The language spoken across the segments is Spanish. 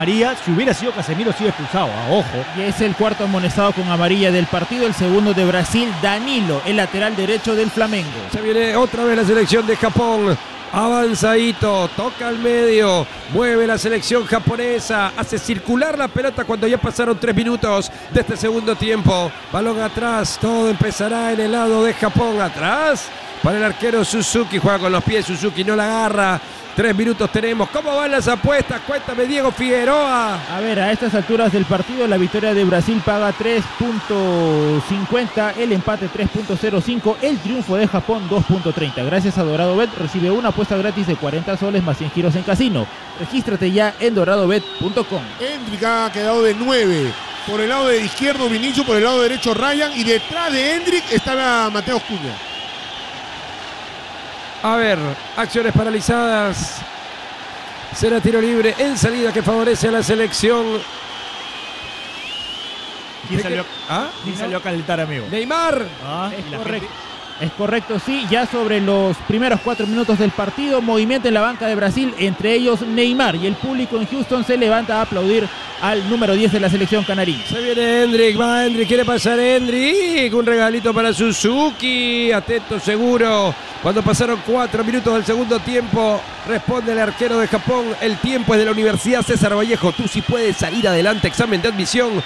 Amarilla, si hubiera sido Casemiro, sido expulsado, ojo. Y es el cuarto amonestado con amarilla del partido, el segundo de Brasil, Danilo, el lateral derecho del Flamengo. Se viene otra vez la selección de Japón. Avanzadito, toca al medio, mueve la selección japonesa, hace circular la pelota cuando ya pasaron 3 minutos de este segundo tiempo. Balón atrás, todo empezará en el lado de Japón. Atrás para el arquero Suzuki, juega con los pies, Suzuki no la agarra. 3 minutos tenemos. ¿Cómo van las apuestas? Cuéntame, Diego Figueroa. A ver, a estas alturas del partido, la victoria de Brasil paga 3.50, el empate 3.05, el triunfo de Japón 2.30. Gracias a Dorado Bet, recibe una apuesta gratis de 40 soles más 100 giros en casino. Regístrate ya en doradobet.com. Endrick ha quedado de 9. Por el lado de izquierdo Vinicius, por el lado derecho Ryan, y detrás de Endrick estaba Mateus Cunha. A ver, acciones paralizadas. Será tiro libre en salida que favorece a la selección. ¿Quién salió a calentar, amigo? Neymar. Es correcto. Es correcto, sí, ya sobre los primeros 4 minutos del partido, movimiento en la banca de Brasil, entre ellos Neymar, y el público en Houston se levanta a aplaudir al número 10 de la selección canarinha. Se viene Endrick, va Endrick, quiere pasar Endrick, un regalito para Suzuki, atento seguro. Cuando pasaron 4 minutos del segundo tiempo, responde el arquero de Japón, el tiempo es de la Universidad César Vallejo, tú sí puedes salir adelante, examen de admisión,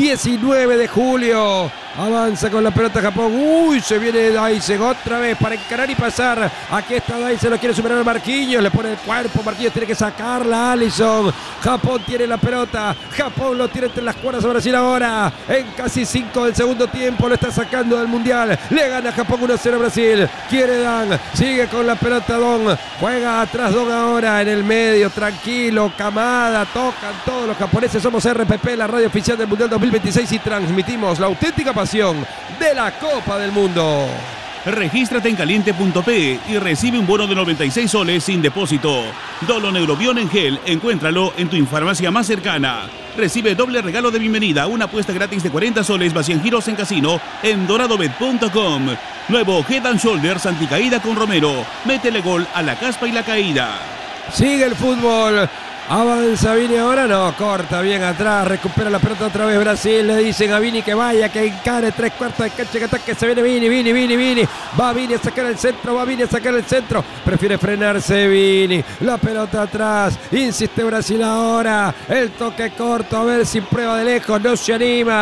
19 de julio. Avanza con la pelota Japón. Uy, se viene Daisen otra vez para encarar y pasar. Aquí está Daisen, lo quiere superar a Marquinhos. Le pone el cuerpo. Marquinhos tiene que sacarla. Alisson. Japón tiene la pelota. Japón lo tiene entre las cuerdas a Brasil ahora. En casi 5 del segundo tiempo. Lo está sacando del Mundial. Le gana Japón 1-0 a Brasil. Quiere Dan. Sigue con la pelota Don. Juega atrás Don ahora en el medio. Tranquilo. Kamada. Tocan todos los japoneses. Somos RPP, la radio oficial del Mundial 2026. Y transmitimos la auténtica pasión de la Copa del Mundo. Regístrate en caliente.p y recibe un bono de 96 soles sin depósito. Doloneurobion en gel, encuéntralo en tu farmacia más cercana. Recibe doble regalo de bienvenida, una apuesta gratis de 40 soles más 100 giros en casino en doradobet.com. Nuevo Head and Shoulders anticaída con Romero. Métele gol a la caspa y la caída. Sigue el fútbol. Avanza Vini ahora, no, corta bien atrás, recupera la pelota otra vez Brasil, le dicen a Vini que vaya, que encare 3/4 de cancha, que ataque, se viene Vini, va Vini a sacar el centro, prefiere frenarse Vini, la pelota atrás, insiste Brasil ahora, el toque corto, a ver si prueba de lejos, no se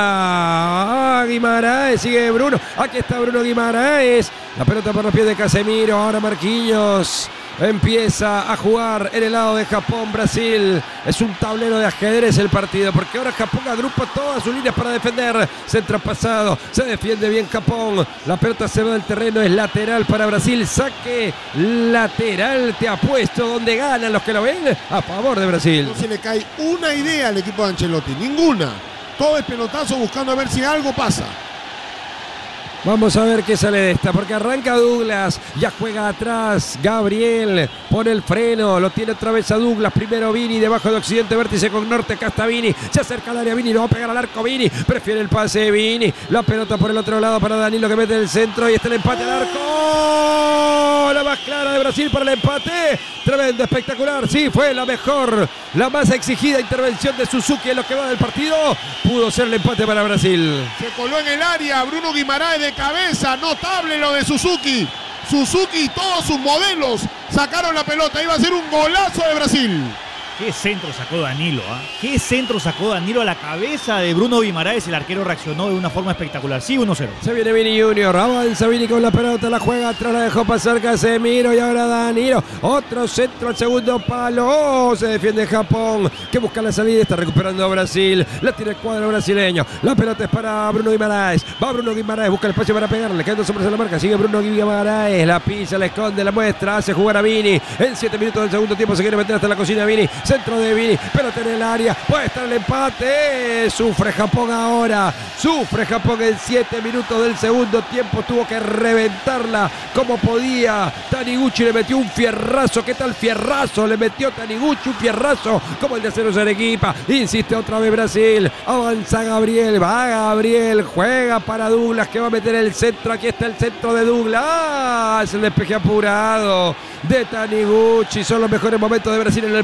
anima, Guimaraes, sigue Bruno, aquí está Bruno Guimaraes, la pelota por los pies de Casemiro, ahora Marquinhos. Empieza a jugar en el lado de Japón, Brasil. Es un tablero de ajedrez el partido, porque ahora Japón agrupa todas sus líneas para defender. Centro pasado, se defiende bien Japón. La pelota se va del terreno, es lateral para Brasil. Saque lateral, te apuesto, donde ganan los que lo ven, a favor de Brasil. No se le cae una idea al equipo de Ancelotti, ninguna. Todo es pelotazo buscando a ver si algo pasa. Vamos a ver qué sale de esta, porque arranca Douglas, ya juega atrás, Gabriel pone el freno, lo tiene otra vez a Douglas, primero Vini, debajo de Occidente, vértice con Norte, acá está Vini, se acerca al área Vini, lo va a pegar al arco Vini, prefiere el pase de Vini, la pelota por el otro lado para Danilo que mete el centro y está el empate al arco, la más clara de Brasil para el empate, tremendo, espectacular, sí, fue la mejor, la más exigida intervención de Suzuki en lo que va del partido, pudo ser el empate para Brasil. Se coló en el área Bruno Guimaraes de cabeza, notable lo de Suzuki. Suzuki y todos sus modelos sacaron la pelota, iba a ser un golazo de Brasil. Qué centro sacó Danilo, Qué centro sacó Danilo a la cabeza de Bruno Guimaraes. El arquero reaccionó de una forma espectacular. Sí, 1-0. Se viene Vini Junior, avanza Vini con la pelota, la juega atrás, la dejó pasar Casemiro y ahora Danilo. Otro centro al segundo palo. Oh, se defiende Japón, que busca la salida, está recuperando Brasil. La tiene el cuadro brasileño. La pelota es para Bruno Guimaraes. Va Bruno Guimaraes, busca el espacio para pegarle. Quedan 2 hombres en la marca. Sigue Bruno Guimaraes. La pisa, la esconde, la muestra. Hace jugar a Vini. En 7 minutos del segundo tiempo se quiere meter hasta la cocina Vini. Centro de Vini, pelota en el área, puede estar el empate, sufre Japón ahora, sufre Japón en 7 minutos del segundo tiempo, tuvo que reventarla como podía, Taniguchi le metió un fierrazo, ¿qué tal fierrazo? Le metió Taniguchi un fierrazo como el de Cerro Arequipa, insiste otra vez Brasil, avanza Gabriel, va Gabriel, juega para Douglas que va a meter el centro, aquí está el centro de Douglas, el despeje apurado de Taniguchi, son los mejores momentos de Brasil en el partido.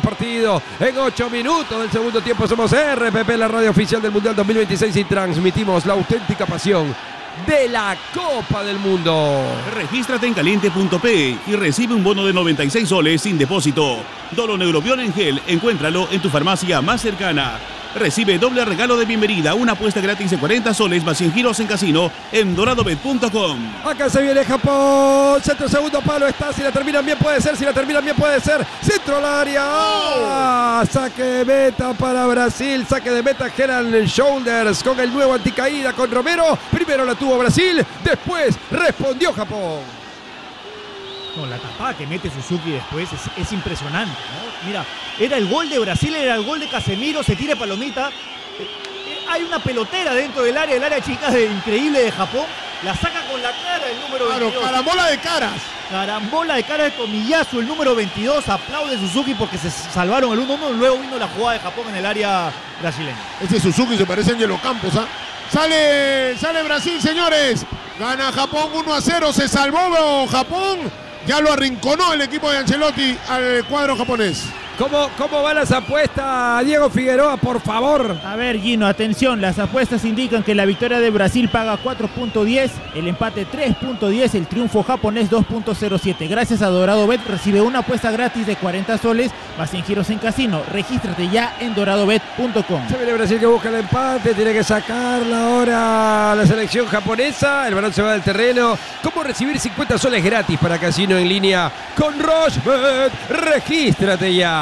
partido en 8 minutos del segundo tiempo. Somos RPP, la radio oficial del Mundial 2026 y transmitimos la auténtica pasión de la Copa del Mundo. Regístrate en caliente.pe y recibe un bono de 96 soles sin depósito. Doloneurobión en gel, encuéntralo en tu farmacia más cercana. Recibe doble regalo de bienvenida, una apuesta gratis de 40 soles más 100 giros en casino en doradobet.com. Acá se viene Japón, centro segundo palo está, si la terminan bien puede ser, si la terminan bien puede ser, centro al área, saque de meta para Brasil, saque de meta Head and Shoulders con el nuevo anticaída con Romero, primero la tuvo Brasil, después respondió Japón. No, la tapada que mete Suzuki después es impresionante, ¿no? Mira, era el gol de Brasil, era el gol de Casemiro, se tira palomita. Hay una pelotera dentro del área chica increíble de Japón. La saca con la cara el número 22. Claro, carambola de caras. Carambola de cara de tomillazo, el número 22. Aplaude Suzuki porque se salvaron el 1-1. Luego vino la jugada de Japón en el área brasileña. Ese Suzuki se parece a Angelo Campos, ¿ah? Sale Brasil, señores. Gana Japón 1-0. Se salvó Japón. Ya lo arrinconó el equipo de Ancelotti al cuadro japonés. ¿Cómo van las apuestas, Diego Figueroa, por favor? A ver, Gino, atención, las apuestas indican que la victoria de Brasil paga 4.10, el empate 3.10, el triunfo japonés 2.07. Gracias a Dorado Bet recibe una apuesta gratis de 40 soles más 100 giros en casino. Regístrate ya en doradobet.com. Se viene Brasil que busca el empate, tiene que sacarla ahora la selección japonesa. El balón se va del terreno. ¿Cómo recibir 50 soles gratis para casino en línea con Rochebet? Regístrate ya.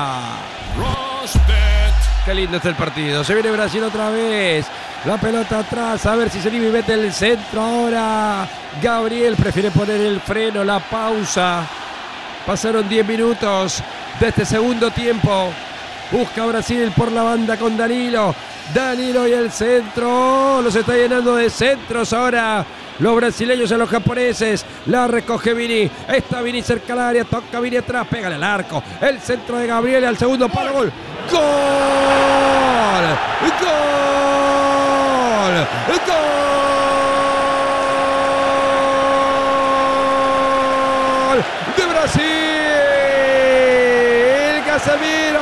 Qué lindo está el partido. Se viene Brasil otra vez. La pelota atrás. A ver si se anima y mete el centro ahora. Gabriel prefiere poner el freno, la pausa. Pasaron 10 minutos de este segundo tiempo. Busca Brasil por la banda con Danilo. Danilo y el centro. Los está llenando de centros ahora. Los brasileños a los japoneses. La recoge Vini. Está Vini cerca al área. Toca Vini atrás. Pégale al arco. El centro de Gabriel al segundo palo. Gol. ¡Gol! ¡Gol! ¡Gol! ¡De Brasil! ¡Casemiro!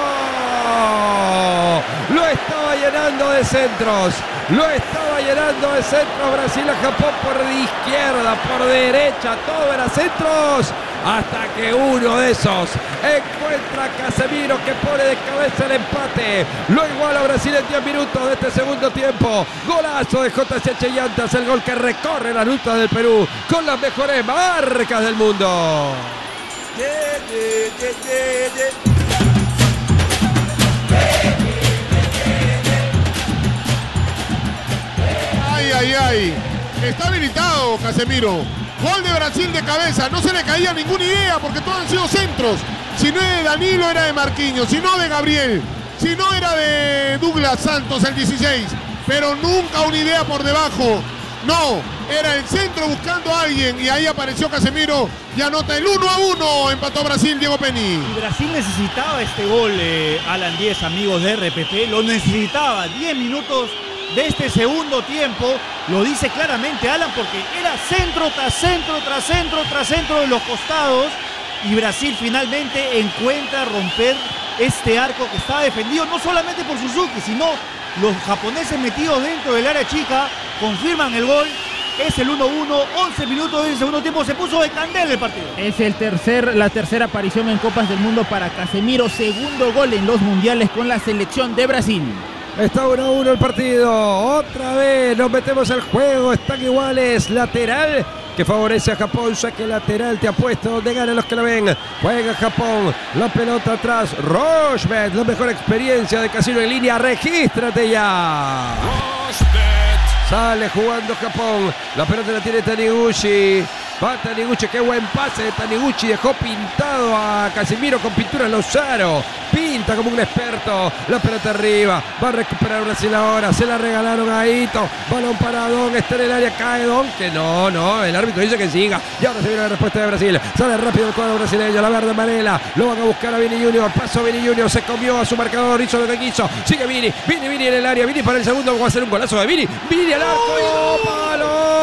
Lo estaba llenando de centros. Lo estaba llenando de centros Brasil a Japón por izquierda, por derecha, todo era centros, hasta que uno de esos encuentra a Casemiro que pone de cabeza el empate. Lo iguala Brasil en 10 minutos de este segundo tiempo. Golazo de JCH Llantas, el gol que recorre la ruta del Perú con las mejores marcas del mundo. Ay. Está habilitado Casemiro. Gol de Brasil de cabeza. No se le caía ninguna idea porque todos han sido centros. Si no era de Danilo, era de Marquinhos. Si no, de Gabriel. Si no, era de Douglas Santos, el 16. Pero nunca una idea por debajo. No, era el centro buscando a alguien. Y ahí apareció Casemiro y anota el 1-1. Empató Brasil, Diego Penny. Y Brasil necesitaba este gol, Alan 10, amigos de RPP. Lo necesitaba. 10 minutos de este segundo tiempo, lo dice claramente Alan, porque era centro tras centro, tras centro, tras centro de los costados, y Brasil finalmente encuentra romper este arco que estaba defendido no solamente por Suzuki, sino los japoneses metidos dentro del área chica, confirman el gol. Es el 1-1, 11 minutos del segundo tiempo, se puso de candela el partido. Es la tercera aparición en Copas del Mundo para Casemiro, segundo gol en los mundiales con la selección de Brasil. Está 1-1 el partido. Otra vez nos metemos al juego. Están iguales. Lateral que favorece a Japón. Saque lateral. Te apuesto donde ganan los que la ven. Juega Japón. La pelota atrás. Rochebet. La mejor experiencia de casino en línea. Regístrate ya. Rochebet. Sale jugando Japón. La pelota la tiene Taniguchi. Va Taniguchi, qué buen pase de Taniguchi, dejó pintado a Casemiro con pintura Lozaro, pinta como un experto, la pelota arriba, va a recuperar Brasil ahora, se la regalaron a Ito, balón para Don, está en el área, cae Don, que no, el árbitro dice que siga, y ahora se viene la respuesta de Brasil, sale rápido el cuadro brasileño, la verde Varela, lo van a buscar a Vini Junior, pasó Vini Junior, se comió a su marcador, hizo lo que quiso, sigue Vini en el área, Vini para el segundo, va a hacer un golazo de Vini al arco, y no, palo,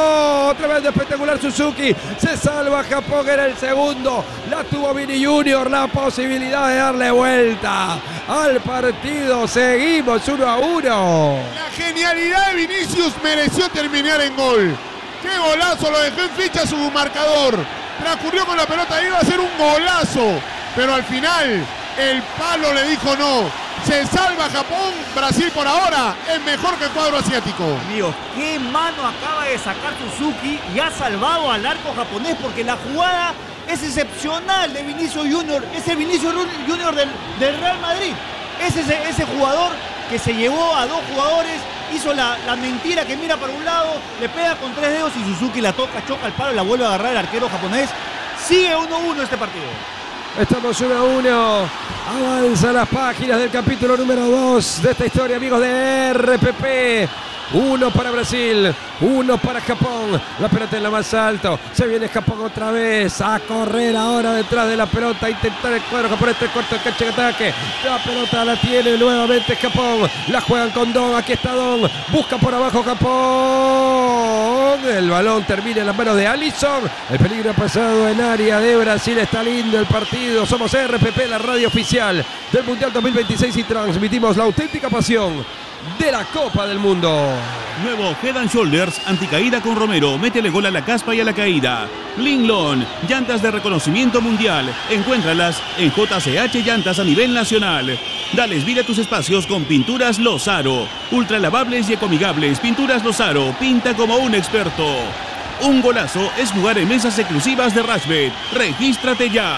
tremendo, espectacular Suzuki. Se salva Japón, era el segundo. La tuvo Vini Junior, la posibilidad de darle vuelta al partido. Seguimos 1-1. La genialidad de Vinicius mereció terminar en gol. ¡Qué golazo! Lo dejó en ficha su marcador. Transcurrió con la pelota, iba a ser un golazo. Pero al final el palo le dijo no. Se salva Japón. Brasil por ahora es mejor que el cuadro asiático. Amigos, qué mano acaba de sacar Suzuki y ha salvado al arco japonés, porque la jugada es excepcional de Vinicius Junior. Es el Vinicius Junior del Real Madrid. Es ese jugador que se llevó a dos jugadores, hizo la mentira que mira para un lado, le pega con 3 dedos y Suzuki la toca, choca al palo y la vuelve a agarrar el arquero japonés. Sigue 1-1 este partido. Estamos 1-1. Avanza las páginas del capítulo número 2 de esta historia, amigos de RPP. 1 para Brasil, 1 para Japón. La pelota en lo más alto. Se viene Japón otra vez a correr ahora detrás de la pelota, a intentar el cuadro japonés, 3/4 de cancha de ataque. La pelota la tiene nuevamente Japón. La juegan con Don. Aquí está Don. Busca por abajo Japón. El balón termina en las manos de Alisson. El peligro ha pasado en área de Brasil. Está lindo el partido. Somos RPP, la radio oficial del Mundial 2026, y transmitimos la auténtica pasión de la Copa del Mundo. Nuevo Head and Shoulders anticaída con Romero. Métele gol a la caspa y a la caída. Linglon, llantas de reconocimiento mundial. Encuéntralas en JCH Llantas a nivel nacional. Dales vida a tus espacios con Pinturas Lozaro. Ultra lavables y ecoamigables. Pinturas Lozaro. Pinta como un experto. Un golazo es jugar en mesas exclusivas de Rashbet. Regístrate ya.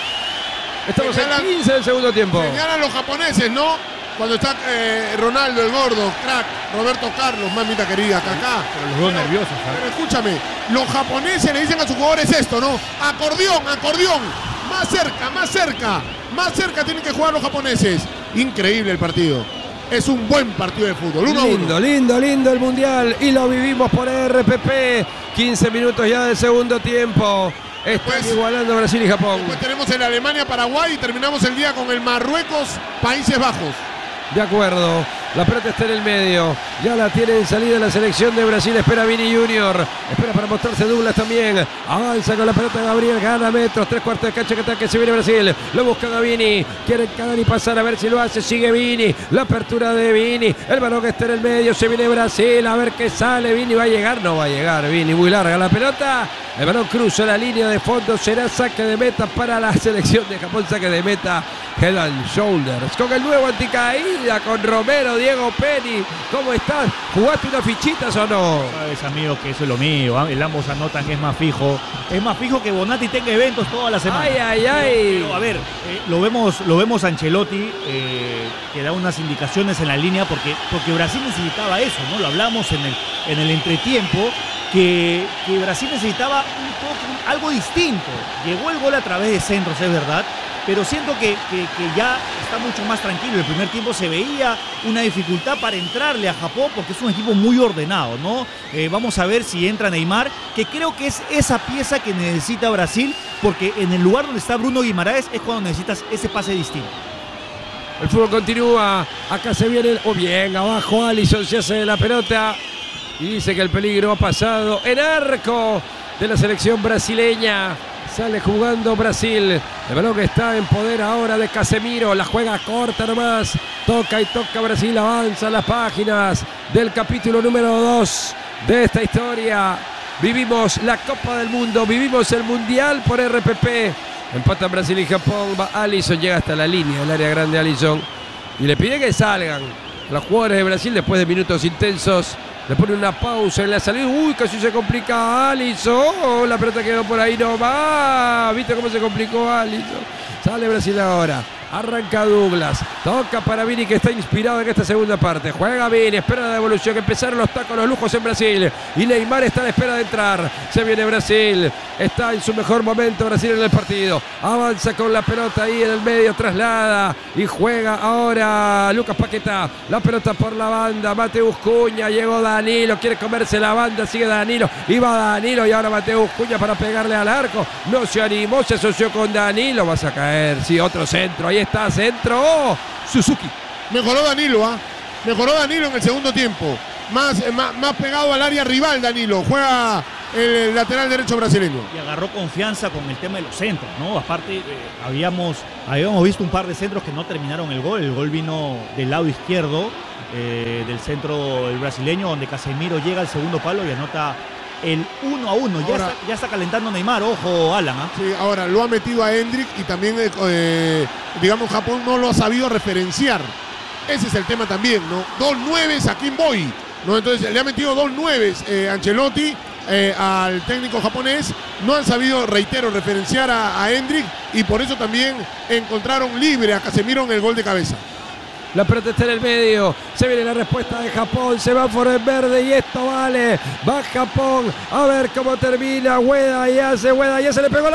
Estamos en 15 del segundo tiempo. Señalan los japoneses, ¿no? Cuando está Ronaldo, el gordo, crack, Roberto Carlos, mamita querida, Kaká. Pero los dos nerviosos, ¿sabes? Pero escúchame, los japoneses le dicen a sus jugadores esto, ¿no? Acordeón, acordeón, más cerca, más cerca, más cerca tienen que jugar los japoneses. Increíble el partido. Es un buen partido de fútbol. 1-1. Lindo, lindo, lindo el Mundial. Y lo vivimos por RPP. 15 minutos ya del segundo tiempo. Están igualando Brasil y Japón. Después tenemos el Alemania-Paraguay y terminamos el día con el Marruecos-Países Bajos. De acuerdo, la pelota está en el medio. Ya la tiene en salida la selección de Brasil. Espera Vini Junior. Espera para mostrarse Douglas también. Avanza con la pelota Gabriel. Gana metros. 3/4 de cancha que ataque. Se viene Brasil. Lo buscan a Vini. Quiere cagar y pasar a ver si lo hace. Sigue Vini. La apertura de Vini. El balón que está en el medio. Se viene Brasil. A ver qué sale. Vini va a llegar. No va a llegar. Vini muy larga la pelota. El balón cruza la línea de fondo. Será saque de meta para la selección de Japón. Saque de meta. Head and Shoulders. Con el nuevo anticaída. Con Romero. Diego Penny. ¿Cómo estás? ¿Jugaste unas fichitas o no? Sabes, amigo, que eso es lo mío. El ambos anotan, es más fijo. Es más fijo que Bonatti tenga eventos toda la semana. Ay, ay, ay. Pero, a ver, lo vemos a Ancelotti, que da unas indicaciones en la línea, porque Brasil necesitaba eso, ¿no? Lo hablamos en el entretiempo. Que Brasil necesitaba algo distinto. Llegó el gol a través de centros, es verdad, pero siento que ya está mucho más tranquilo. El primer tiempo se veía una dificultad para entrarle a Japón, porque es un equipo muy ordenado, ¿no? Vamos a ver si entra Neymar, que creo que es esa pieza que necesita Brasil, porque en el lugar donde está Bruno Guimaraes es cuando necesitas ese pase distinto. El fútbol continúa. Acá se viene bien abajo. Alisson se hace de la pelota y dice que el peligro ha pasado en arco de la selección brasileña. Sale jugando Brasil. El balón que está en poder ahora de Casemiro. La juega corta nomás. Toca y toca Brasil. Avanza las páginas del capítulo número 2 de esta historia. Vivimos la Copa del Mundo. Vivimos el Mundial por RPP. Empatan Brasil y Japón. Va Alisson. Llega hasta la línea del área grande Alisson. Y le pide que salgan los jugadores de Brasil después de minutos intensos. Le pone una pausa en la salida. Uy, casi se complica Alisson. Oh, la pelota quedó por ahí nomás. ¿Viste cómo se complicó Alisson? Sale Brasil ahora. Arranca Douglas. Toca para Vini, que está inspirado en esta segunda parte. Juega Vini. Espera la devolución. Empezaron los tacos, los lujos en Brasil. Y Neymar está a la espera de entrar. Se viene Brasil. Está en su mejor momento Brasil en el partido. Avanza con la pelota ahí en el medio. Traslada. Y juega ahora Lucas Paquetá. La pelota por la banda. Mateus Cunha. Llegó Danilo. Quiere comerse la banda. Sigue Danilo. Iba Danilo. Y ahora Mateus Cunha para pegarle al arco. No se animó. Se asoció con Danilo. Vas a caer. Sí, otro centro. Ahí está, centro. Oh, Suzuki. Mejoró Danilo, ¿ah? Mejoró Danilo en el segundo tiempo. Más pegado al área rival Danilo. Juega el lateral derecho brasileño. Y agarró confianza con el tema de los centros, ¿no? Aparte, habíamos visto un par de centros que no terminaron el gol. El gol vino del lado izquierdo del centro del brasileño, donde Casemiro llega al segundo palo y anota el 1-1. Ya está calentando Neymar, ojo, Alan. Sí, ahora lo ha metido a Endrick y también, digamos, Japón no lo ha sabido referenciar. Ese es el tema también, ¿no? 2 9s a Kim Boy, ¿no? Entonces le ha metido 2 9s Ancelotti al técnico japonés. No han sabido, reitero, referenciar a Endrick y por eso también encontraron libre a Casemiro en el gol de cabeza. La pelota está en el medio. Se viene la respuesta de Japón. Semáforo en verde y esto vale. Va Japón. A ver cómo termina. Ueda ya se le pegó el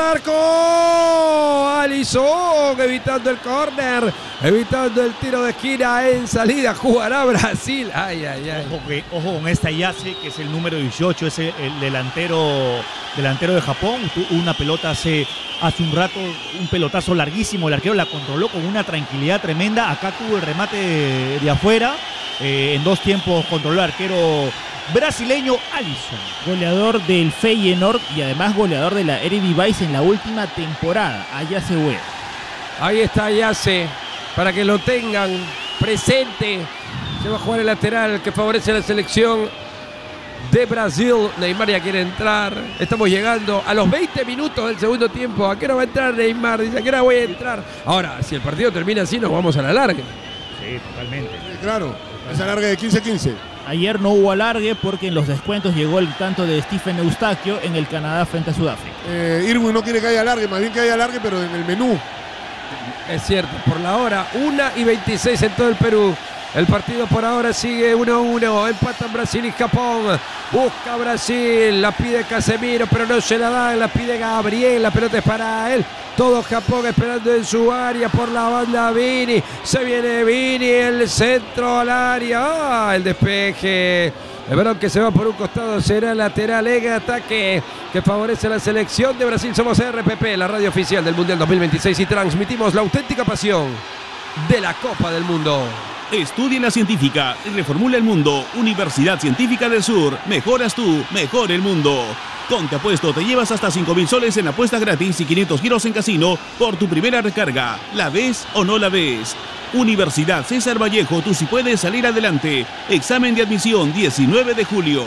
arco. Alisson evitando el córner. Evitando el tiro de esquina en salida. Jugará Brasil. Ay, ay, ay. Ojo con esta Yase, que es el número 18. Es el delantero de Japón. Una pelota hace un rato, un pelotazo larguísimo. El arquero la controló con una tranquilidad tremenda. Acá tuvo el remate de afuera. En 2 tiempos controló el arquero brasileño Alisson. Goleador del Feyenoord y además goleador de la Eredivisie en la última temporada. Allá se ve. Ahí está Yase, para que lo tengan presente. Se va a jugar el lateral que favorece a la selección de Brasil. Neymar ya quiere entrar. Estamos llegando a los 20 minutos del segundo tiempo. ¿A qué hora va a entrar Neymar? Dice, ¿a qué hora voy a entrar? Ahora, si el partido termina así, nos vamos a la larga. Sí, totalmente. Claro, esa larga de 15-15. Ayer no hubo alargue porque en los descuentos llegó el tanto de Stephen Eustaquio en el Canadá frente a Sudáfrica. Irwin no quiere que haya alargue, más bien que haya alargue, pero en el menú. Es cierto, por la hora, 1:26 en todo el Perú. El partido por ahora sigue 1-1. Empatan Brasil y Japón. Busca Brasil. La pide Casemiro, pero no se la da. La pide Gabriel. La pelota es para él. Todo Japón esperando en su área por la banda Vini. Se viene Vini. El centro al área. El despeje. El balón que se va por un costado será lateral en ataque que favorece a la selección de Brasil. Somos RPP, la radio oficial del Mundial 2026 y transmitimos la auténtica pasión de la Copa del Mundo. Estudia en la científica y reformula el mundo. Universidad Científica del Sur. Mejoras tú, mejor el mundo. Con Te Apuesto te llevas hasta 5.000 soles en apuestas gratis y 500 giros en casino por tu primera recarga. ¿La ves o no la ves? Universidad César Vallejo, tú sí puedes salir adelante. Examen de admisión 19 de julio.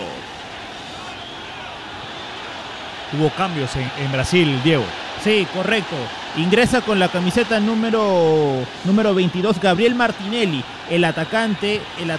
Hubo cambios en Brasil, Diego. Sí, correcto. Ingresa con la camiseta número 22 Gabriel Martinelli, el atacante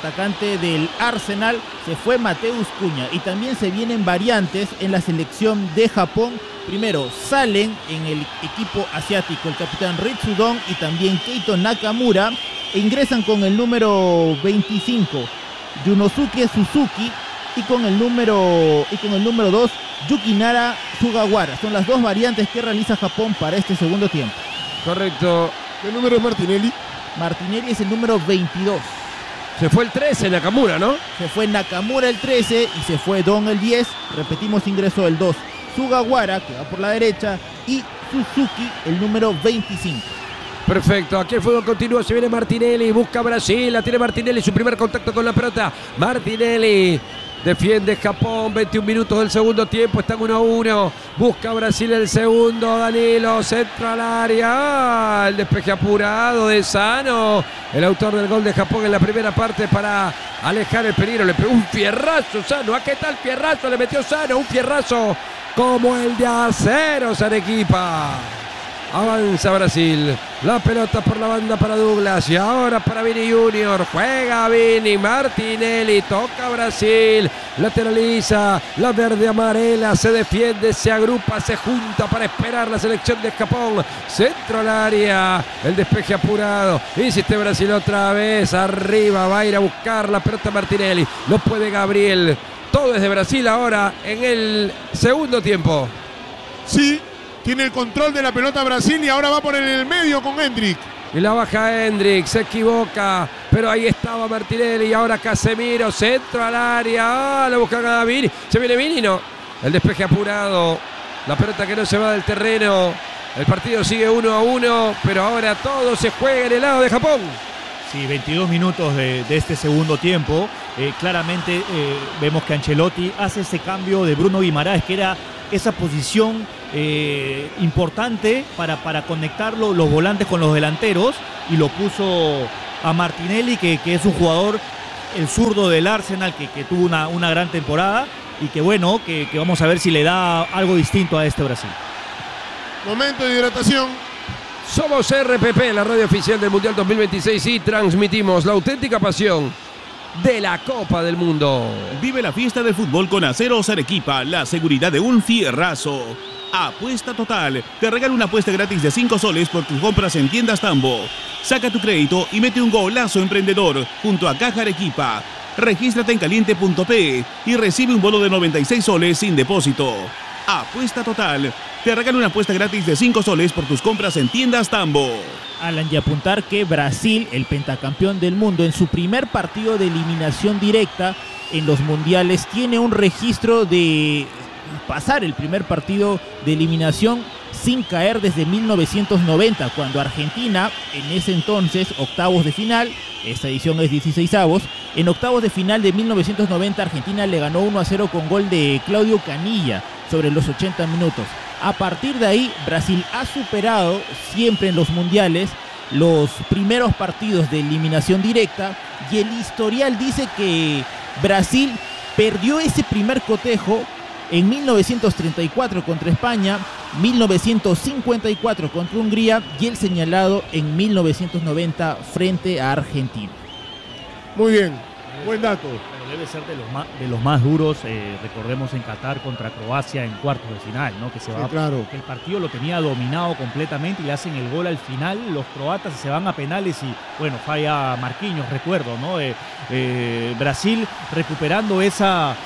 del Arsenal. Se fue Mateus Cunha y también se vienen variantes en la selección de Japón. Primero salen en el equipo asiático el capitán Ritsudon y también Keito Nakamura, e ingresan con el número 25 Yunosuke Suzuki y con el número 2 Yukinara Sugawara. Son las 2 variantes que realiza Japón para este segundo tiempo. Correcto. ¿Qué número es Martinelli? Martinelli es el número 22. Se fue el 13 Nakamura, ¿no? Se fue Nakamura el 13 y se fue Don el 10. Repetimos, ingreso el 2 Sugawara, que va por la derecha, y Suzuki, el número 25. Perfecto, aquí el fútbol continúa, se viene Martinelli, busca Brasil, la tiene Martinelli, su primer contacto con la pelota. Martinelli defiende Japón, 21 minutos del segundo tiempo, están 1-1. Busca Brasil el segundo, Danilo, centro al área. El despeje apurado de Sano, el autor del gol de Japón en la primera parte para alejar el peligro. Le pegó un fierrazo Sano, ¿a qué tal fierrazo le metió Sano? Un fierrazo como el de Aceros Arequipa. Avanza Brasil, la pelota por la banda para Douglas y ahora para Vini Junior, juega Vini, Martinelli, toca Brasil, lateraliza, la verde amarela, se defiende, se agrupa, se junta para esperar la selección de Japón, centro al área, el despeje apurado, insiste Brasil otra vez, arriba, va a ir a buscar la pelota Martinelli, no puede Gabriel, todo es de Brasil ahora en el segundo tiempo. Sí. Tiene el control de la pelota Brasil y ahora va por el medio con Endrick. Y la baja Endrick, se equivoca, pero ahí estaba Martinelli y ahora Casemiro, centro al área, lo busca a Vini, se viene Vini, no. El despeje apurado, la pelota que no se va del terreno, el partido sigue 1-1, pero ahora todo se juega en el lado de Japón. Sí, 22 minutos de este segundo tiempo. Claramente vemos que Ancelotti hace ese cambio de Bruno Guimaraes, que era esa posición importante para conectar los volantes con los delanteros, y lo puso a Martinelli, que es un jugador, el zurdo del Arsenal, que tuvo una gran temporada, y que bueno, que vamos a ver si le da algo distinto a este Brasil. Momento de hidratación. Somos RPP, la radio oficial del Mundial 2026, y transmitimos la auténtica pasión de la Copa del Mundo. Vive la fiesta del fútbol con Aceros Arequipa, la seguridad de un fierrazo. Apuesta Total, te regala una apuesta gratis de 5 soles por tus compras en tiendas Tambo. Saca tu crédito y mete un golazo emprendedor junto a Caja Arequipa. Regístrate en caliente.pe y recibe un bono de 96 soles sin depósito. Apuesta Total, te regala una apuesta gratis de 5 soles por tus compras en tiendas Tambo. Alan, y apuntar que Brasil, el pentacampeón del mundo, en su primer partido de eliminación directa en los mundiales, tiene un registro de pasar el primer partido de eliminación sin caer desde 1990, cuando Argentina, en ese entonces, octavos de final, esta edición es 16avos, en octavos de final de 1990 Argentina le ganó 1-0 con gol de Claudio Canilla sobre los 80 minutos. A partir de ahí, Brasil ha superado siempre en los mundiales los primeros partidos de eliminación directa, y el historial dice que Brasil perdió ese primer cotejo en 1934 contra España, 1954 contra Hungría y el señalado en 1990 frente a Argentina. Muy bien, buen dato. Pero debe ser de los más duros, recordemos en Qatar contra Croacia en cuartos de final, ¿no? Que se va, claro. Que el partido lo tenía dominado completamente y le hacen el gol al final, los croatas se van a penales y bueno, falla Marquinhos, recuerdo, ¿no? Brasil recuperando esa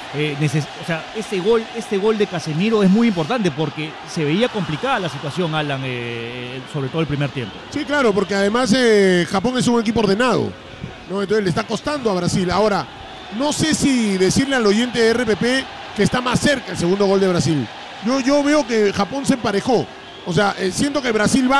este gol de Casemiro es muy importante porque se veía complicada la situación, Alan, sobre todo el primer tiempo. Sí, claro, porque además Japón es un equipo ordenado, ¿no? Entonces le está costando a Brasil. Ahora, no sé si decirle al oyente de RPP que está más cerca el segundo gol de Brasil. Yo veo que Japón se emparejó. O sea, siento que Brasil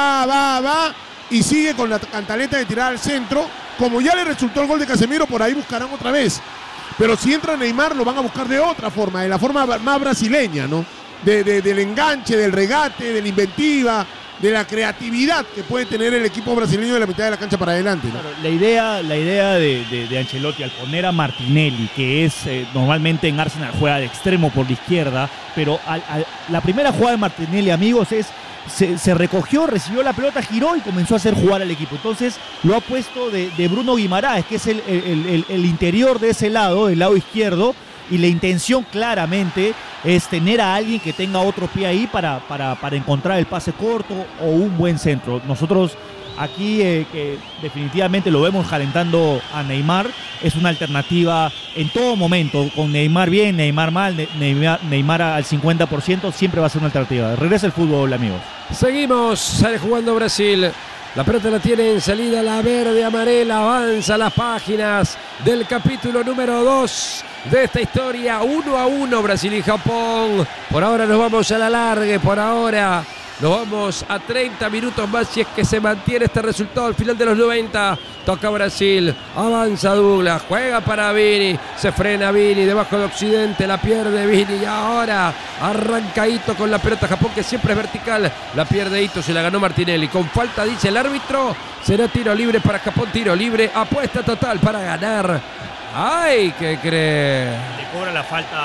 va y sigue con la cantaleta de tirar al centro. Como ya le resultó el gol de Casemiro, por ahí buscarán otra vez. Pero si entra Neymar, lo van a buscar de otra forma, de la forma más brasileña, ¿no? Del enganche, del regate, de la inventiva, de la creatividad que puede tener el equipo brasileño de la mitad de la cancha para adelante, ¿no? Claro, la idea de Ancelotti al poner a Martinelli, que es normalmente en Arsenal juega de extremo por la izquierda, pero la primera jugada de Martinelli, amigos, se recogió, recibió la pelota, giró y comenzó a hacer jugar al equipo. Entonces lo ha puesto de Bruno Guimaraes, que es el interior de ese lado, del lado izquierdo, y la intención claramente es tener a alguien que tenga otro pie ahí para encontrar el pase corto o un buen centro. Nosotros aquí que definitivamente lo vemos calentando a Neymar, es una alternativa en todo momento, con Neymar bien, Neymar mal, Neymar al 50%, siempre va a ser una alternativa. Regresa el fútbol, amigos. Seguimos, sale jugando Brasil. La pelota la tiene en salida la verde amarela, avanza las páginas del capítulo número 2 de esta historia. 1-1 Brasil y Japón. Por ahora nos vamos a la largue, por ahora nos vamos a 30 minutos más si es que se mantiene este resultado al final de los 90. Toca Brasil, avanza Douglas, juega para Vini, se frena Vini, debajo de Occidente, la pierde Vini y ahora arranca Ito con la pelota. Japón, que siempre es vertical, la pierde Ito, se la ganó Martinelli. Con falta, dice el árbitro, será tiro libre para Japón, tiro libre, apuesta total para ganar. ¡Ay, qué cree! Le cobra la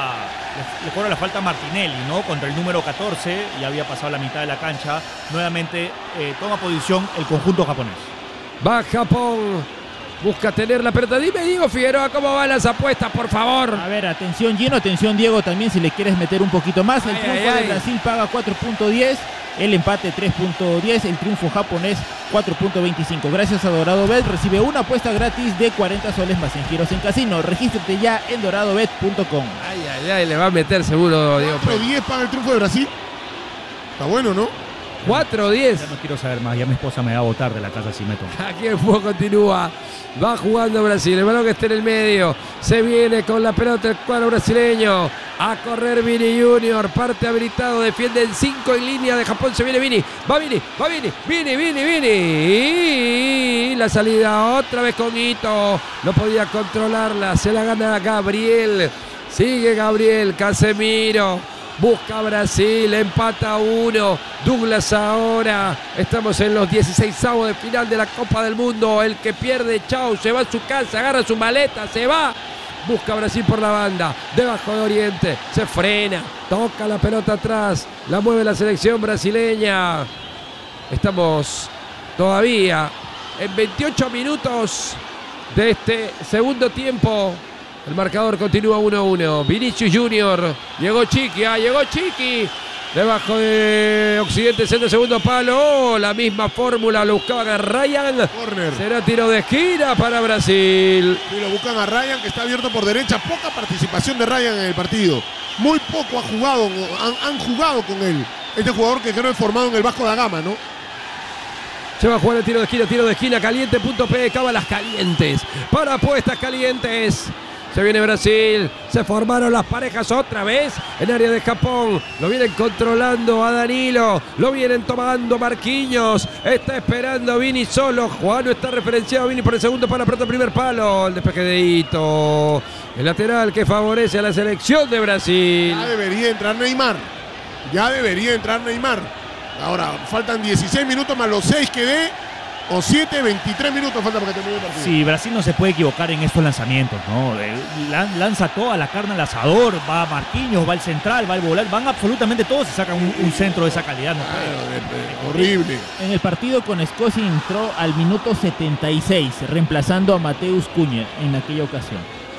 falta Martinelli, ¿no? Contra el número 14, ya había pasado la mitad de la cancha. Nuevamente toma posición el conjunto japonés. Va Japón, busca tener la pelota. Dime, Diego Figueroa, ¿cómo van las apuestas, por favor? A ver, atención Gino, atención Diego también, si le quieres meter un poquito más. El triunfo de Brasil paga 4.10, el empate 3.10, el triunfo japonés 4.25. Gracias a Dorado Bet, recibe una apuesta gratis de 40 soles más en giros en casino. Regístrate ya en doradobet.com. Ay, le va a meter seguro Diego. 4.10 paga el triunfo de Brasil. Está bueno, ¿no? 4-10. Ya no quiero saber más, ya mi esposa me va a botar de la casa si me tomo. Aquí el juego continúa. Va jugando Brasil. El balón que está en el medio. Se viene con la pelota el cuadro brasileño. A correr Vini Junior. Parte habilitado. Defienden 5 en línea de Japón. Se viene Vini. Va Vini. Vini. Y la salida otra vez con Ito. No podía controlarla. Se la gana Gabriel. Sigue Gabriel. Casemiro. Busca Brasil, empata 1. Douglas ahora. Estamos en los 16avos de final de la Copa del Mundo. El que pierde, chau, se va a su casa, agarra su maleta, se va. Busca Brasil por la banda. Debajo de Oriente. Se frena. Toca la pelota atrás. La mueve la selección brasileña. Estamos todavía en 28 minutos de este segundo tiempo. El marcador continúa 1-1. Vinicius Junior. Llegó Chiqui. Debajo de Occidente, centro, segundo palo. La misma fórmula. Lo buscaban a Ryan. Corner. Será tiro de esquina para Brasil. Y lo buscan a Ryan, que está abierto por derecha. Poca participación de Ryan en el partido. Muy poco han jugado con él. Este jugador que creo es formado en el Vasco da Gama, ¿no? Se va a jugar el tiro de esquina. Caliente.pe. Cábalas calientes. Para apuestas calientes. Se viene Brasil, se formaron las parejas otra vez en área de Japón. Lo vienen controlando a Danilo, lo vienen tomando Marquinhos. Está esperando Vini solo. Juan no está referenciado. Vini por el segundo palo, apretó el primer palo. El despeje de Ito. El lateral que favorece a la selección de Brasil. Ya debería entrar Neymar. Ahora, faltan 16 minutos más los 6 que dé. O 7, 23 minutos falta para que termine el partido. Sí, Brasil no se puede equivocar en estos lanzamientos, ¿no? Lanza toda la carne al asador, va Marquinhos, va el central, va el volar, van absolutamente todos y sacan un centro de esa calidad. ¿No? Horrible. En el partido con Escocia entró al minuto 76, reemplazando a Mateus Cunha en aquella ocasión.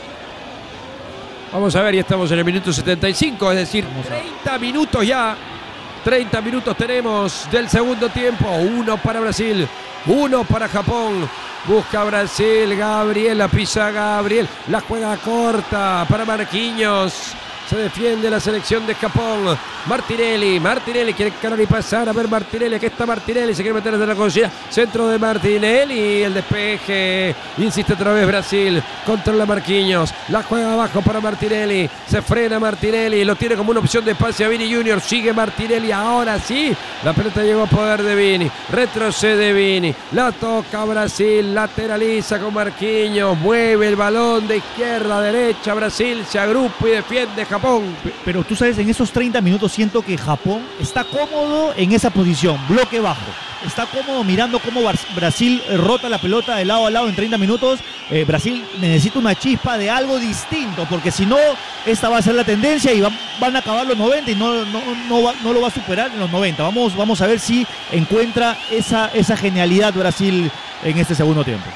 Vamos a ver, ya estamos en el minuto 75, es decir, 30 minutos ya. 30 minutos tenemos del segundo tiempo. 1 para Brasil, 1 para Japón. Busca Brasil, Gabriel, la pisa Gabriel. La juega corta para Marquinhos. Se defiende la selección de Japón. Martinelli quiere encarar y pasar. A ver Martinelli, aquí está Martinelli. Se quiere meter desde la cocina. Centro de Martinelli. El despeje. Insiste otra vez Brasil. Controla Marquinhos. La juega abajo para Martinelli. Se frena Martinelli. Lo tiene como una opción de pase a Vini Junior. Sigue Martinelli. Ahora sí. La pelota llegó a poder de Vini. Retrocede Vini. La toca Brasil. Lateraliza con Marquinhos. Mueve el balón de izquierda a derecha. Brasil se agrupa y defiende Japón. Pero tú sabes, en esos 30 minutos siento que Japón está cómodo en esa posición, bloque bajo. Está cómodo mirando cómo Brasil rota la pelota de lado a lado en 30 minutos. Brasil necesita una chispa de algo distinto, porque si no, esta va a ser la tendencia y van a acabar los 90 y no lo va a superar en los 90. Vamos a ver si encuentra esa genialidad Brasil en este segundo tiempo.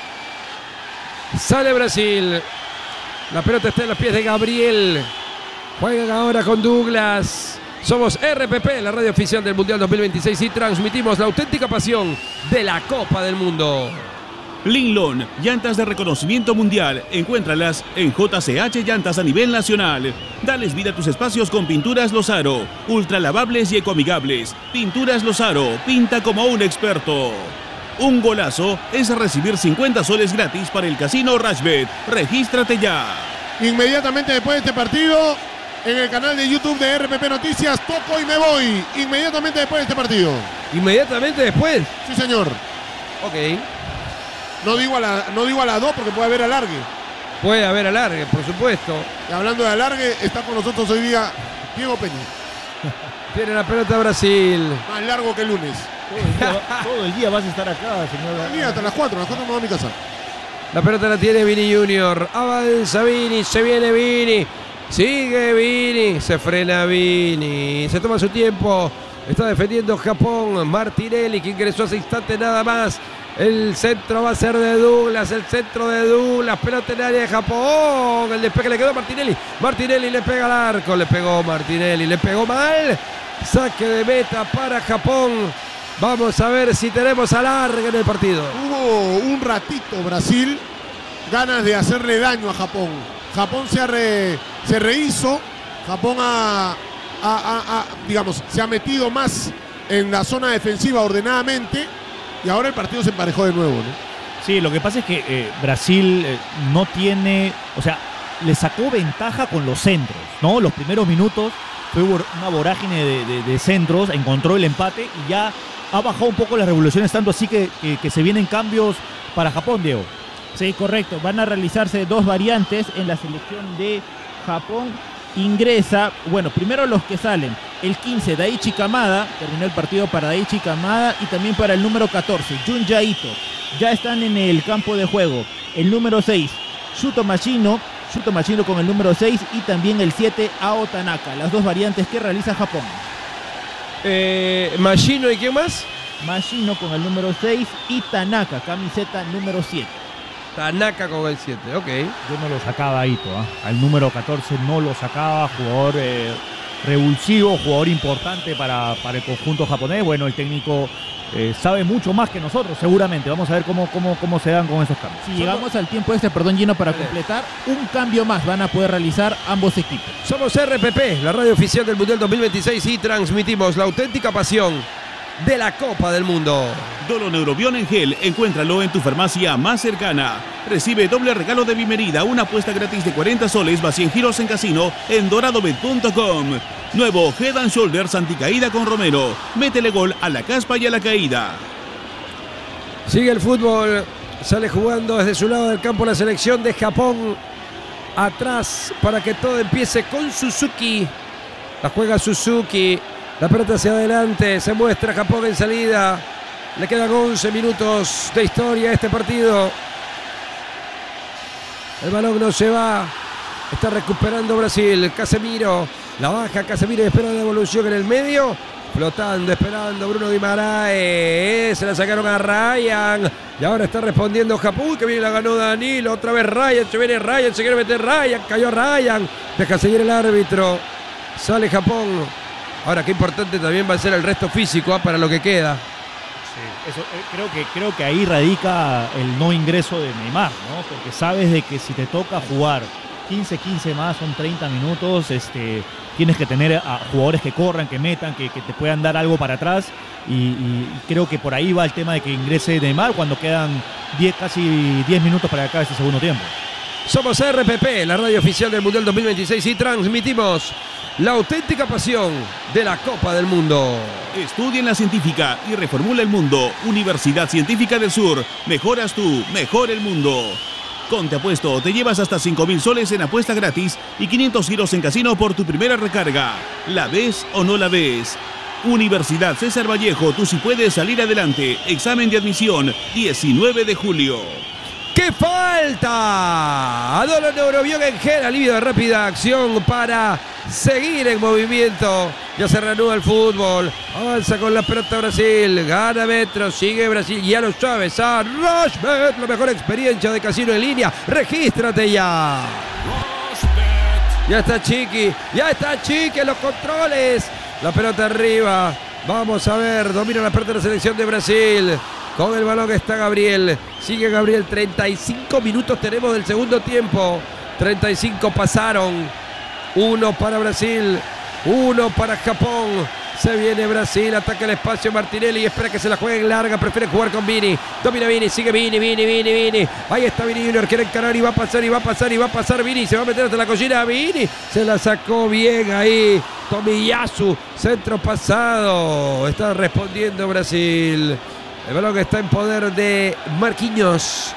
Sale Brasil. La pelota está en los pies de Gabriel. Juegan ahora con Douglas. Somos RPP, la radio oficial del Mundial 2026, y transmitimos la auténtica pasión de la Copa del Mundo. Linlon, llantas de reconocimiento mundial. Encuéntralas en JCH Llantas a nivel nacional. Dales vida a tus espacios con Pinturas Lozaro. Ultra lavables y ecoamigables. Pinturas Lozaro, pinta como un experto. Un golazo es recibir 50 soles gratis para el casino Rashbet. Regístrate ya. Inmediatamente después de este partido, en el canal de YouTube de RPP Noticias, toco y me voy. Inmediatamente después de este partido. ¿Inmediatamente después? Sí, señor. Ok. No digo a las 2 porque puede haber alargue. Puede haber alargue, por supuesto. Y hablando de alargue, está con nosotros hoy día Diego Peña. Tiene la pelota Brasil. Más largo que el lunes. Todo el día vas a estar acá, señor. Mira, hasta las 4 me voy a mi casa. La pelota la tiene Vini Junior. Avanza Vini, se viene Vini. Sigue Vini, se frena Vini. Se toma su tiempo. Está defendiendo Japón. Martinelli, que ingresó hace instante nada más. El centro va a ser de Douglas. El centro de Douglas. Pelota en área de Japón. El despegue le quedó a Martinelli. Martinelli le pega al arco. Le pegó Martinelli. Le pegó mal. Saque de meta para Japón. Vamos a ver si tenemos alargue en el partido. Hubo un ratito Brasil ganas de hacerle daño a Japón. Japón se rehizo. Japón digamos, se ha metido más en la zona defensiva ordenadamente y ahora el partido se emparejó de nuevo, ¿no? Sí, lo que pasa es que Brasil no tiene, o sea, le sacó ventaja con los centros, ¿no? Los primeros minutos fue una vorágine de centros, encontró el empate y ya ha bajado un poco las revoluciones, tanto así que se vienen cambios para Japón, Diego. Sí, correcto. Van a realizarse 2 variantes en la selección de Japón. Ingresa, bueno, primero los que salen. El 15, Daichi Kamada, terminó el partido para Daichi Kamada, y también para el número 14, Junja Ito. Ya están en el campo de juego. El número 6, Shuto Machino con el número 6, y también el 7, Ao Tanaka. Las 2 variantes que realiza Japón. Machino, ¿y quién más? Machino con el número 6 y Tanaka, camiseta número 7. Tanaka con el 7, ok. Yo no lo sacaba Ito, al número 14 no lo sacaba, jugador revulsivo, jugador importante para el conjunto japonés. Bueno, el técnico sabe mucho más que nosotros, seguramente. Vamos a ver cómo se dan con esos cambios. Si llegamos al tiempo Gino, para completar, un cambio más van a poder realizar ambos equipos. Somos RPP, la radio oficial del Mundial 2026, y transmitimos la auténtica pasión de la Copa del Mundo. Dolo Neurobión en gel, encuéntralo en tu farmacia más cercana. Recibe doble regalo de bienvenida, una apuesta gratis de 40 soles más 100 giros en casino en doradobet.com. Nuevo Head and Shoulders anticaída con Romero. Métele gol a la caspa y a la caída. Sigue el fútbol, sale jugando desde su lado del campo la selección de Japón. Atrás para que todo empiece con Suzuki. La juega Suzuki. La pelota hacia adelante, se muestra Japón en salida. Le quedan 11 minutos de historia a este partido. El balón no se va. Está recuperando Brasil. Casemiro, la baja Casemiro y espera la devolución en el medio. Flotando, esperando Bruno Guimaraes. Se la sacaron a Ryan. Y ahora está respondiendo Japón. Que viene, la ganó Danilo. Otra vez Ryan. Se viene Ryan. Se quiere meter Ryan. Cayó Ryan. Deja seguir el árbitro. Sale Japón. Ahora, qué importante también va a ser el resto físico para lo que queda. Sí, eso, creo que ahí radica el no ingreso de Neymar, ¿no? Porque sabes de que si te toca jugar 15 más, son 30 minutos, tienes que tener a jugadores que corran, que metan, que te puedan dar algo para atrás. Y creo que por ahí va el tema de que ingrese Neymar cuando quedan casi 10 minutos para que acabe este segundo tiempo. Somos RPP, la radio oficial del Mundial 2026, y transmitimos la auténtica pasión de la Copa del Mundo. Estudia en la científica y reformula el mundo. Universidad Científica del Sur. Mejoras tú, mejor el mundo. Con Te Apuesto te llevas hasta 5.000 soles en apuesta gratis y 500 giros en casino por tu primera recarga. ¿La ves o no la ves? Universidad César Vallejo, tú sí puedes salir adelante. Examen de admisión, 19 de julio. ¡Qué falta! Dolo Neurobión en gel, alivio de rápida acción para seguir en movimiento. Ya se reanuda el fútbol. Avanza con la pelota Brasil. Gana metros, sigue Brasil. Ya lo sabes, a Rushbet, la mejor experiencia de casino en línea. Regístrate ya. Ya está Chiqui en los controles. La pelota arriba. Vamos a ver, domina la pelota de la selección de Brasil. Con el balón está Gabriel. Sigue Gabriel. 35 minutos tenemos del segundo tiempo. 35 pasaron. 1 para Brasil. 1 para Japón. Se viene Brasil. Ataca el espacio Martinelli y espera que se la jueguen larga. Prefiere jugar con Vini. Domina Vini. Sigue Vini. Ahí está Vini Junior. Quiere encarar y va a pasar. Vini se va a meter hasta la cocina. Vini se la sacó bien ahí. Tomiyasu. Centro pasado. Está respondiendo Brasil. El balón que está en poder de Marquinhos.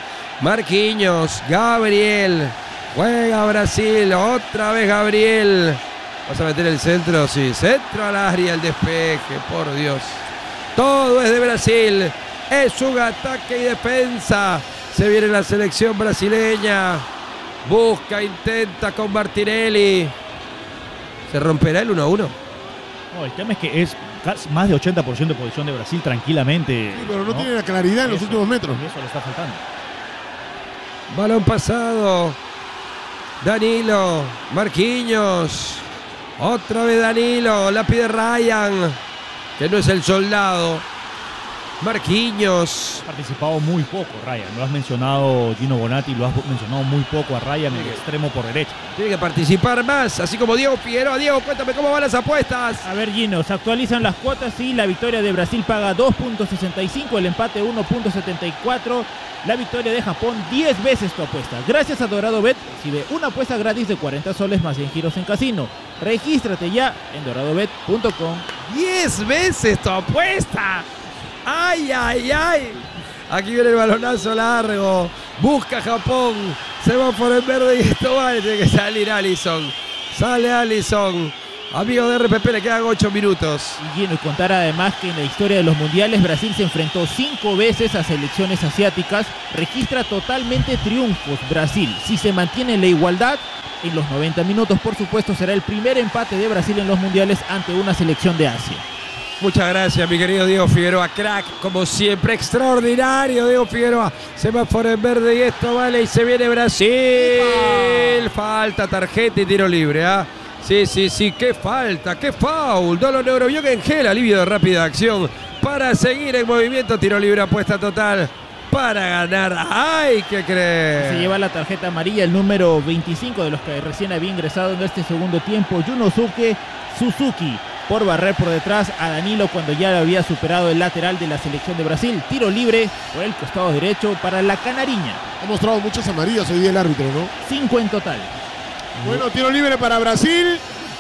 Gabriel. Juega Brasil. Otra vez Gabriel. ¿Vas a meter el centro? Sí. Centro al área, el despeje. Por Dios. Todo es de Brasil. Es un ataque y defensa. Se viene la selección brasileña. Busca, intenta con Martinelli. ¿Se romperá el 1-1? No, el tema es que es más de 80% de posición de Brasil tranquilamente. Sí, pero no tiene la claridad en los últimos metros. Eso le está faltando. Balón pasado. Danilo. Marquinhos. Otra vez Danilo. La pide Ryan. Que no es el soldado. Marquinhos. Ha participado muy poco, Ryan. Lo has mencionado, Gino Bonatti, lo has mencionado muy poco a Ryan en el extremo por derecha. Tiene que participar más, así como Diego Figueroa. Diego, cuéntame cómo van las apuestas. A ver, Gino, se actualizan las cuotas y la victoria de Brasil paga 2.65, el empate 1.74, la victoria de Japón 10 veces tu apuesta. Gracias a Dorado Bet, recibe una apuesta gratis de 40 soles más 100 giros en casino. Regístrate ya en doradobet.com. 10 veces tu apuesta. ¡Ay, ay, ay! Aquí viene el balonazo largo. Busca Japón. Semáforo en verde y esto vale. Tiene que salir Alisson. Sale Alisson. Amigo de RPP, le quedan 8 minutos. Y Gino, y contar además que en la historia de los mundiales Brasil se enfrentó 5 veces a selecciones asiáticas. Registra totalmente triunfos Brasil. Si se mantiene la igualdad, en los 90 minutos, por supuesto, será el primer empate de Brasil en los mundiales ante una selección de Asia. Muchas gracias, mi querido Diego Figueroa, crack, como siempre, extraordinario, Diego Figueroa. Semáforo en verde y esto vale, y se viene Brasil. Falta, tarjeta y tiro libre, ¿ah? Sí, qué falta, qué foul. Dolo Neurobión en gel, alivio de rápida acción para seguir en movimiento, tiro libre, apuesta total para ganar. ¡Ay, qué crees! Se lleva la tarjeta amarilla el número 25 de los que recién había ingresado en este segundo tiempo, Yunosuke Suzuki, por barrer por detrás a Danilo cuando ya había superado el lateral de la selección de Brasil. Tiro libre por el costado derecho para la canariña. Ha mostrado muchas amarillas hoy día el árbitro, ¿no? 5 en total. Bueno, tiro libre para Brasil.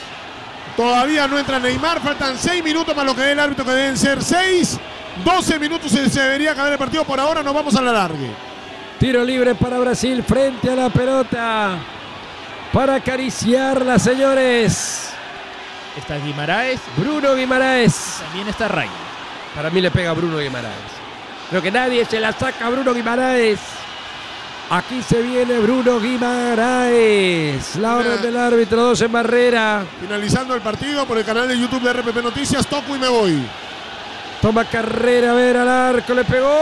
Todavía no entra Neymar. Faltan 6 minutos más lo que dé el árbitro, que deben ser 6. 12 minutos se debería acabar el partido. Por ahora nos vamos a la largue. Tiro libre para Brasil frente a la pelota. Para acariciarla, señores. Está Guimaraes. Bruno Guimaraes. También está Ryan. Para mí le pega Bruno Guimaraes. Creo que nadie se la saca a Bruno Guimaraes. Aquí se viene Bruno Guimaraes. La orden del árbitro, 2 en barrera. Finalizando el partido por el canal de YouTube de RPP Noticias. Toco y me voy. Toma carrera, a ver, al arco, le pegó.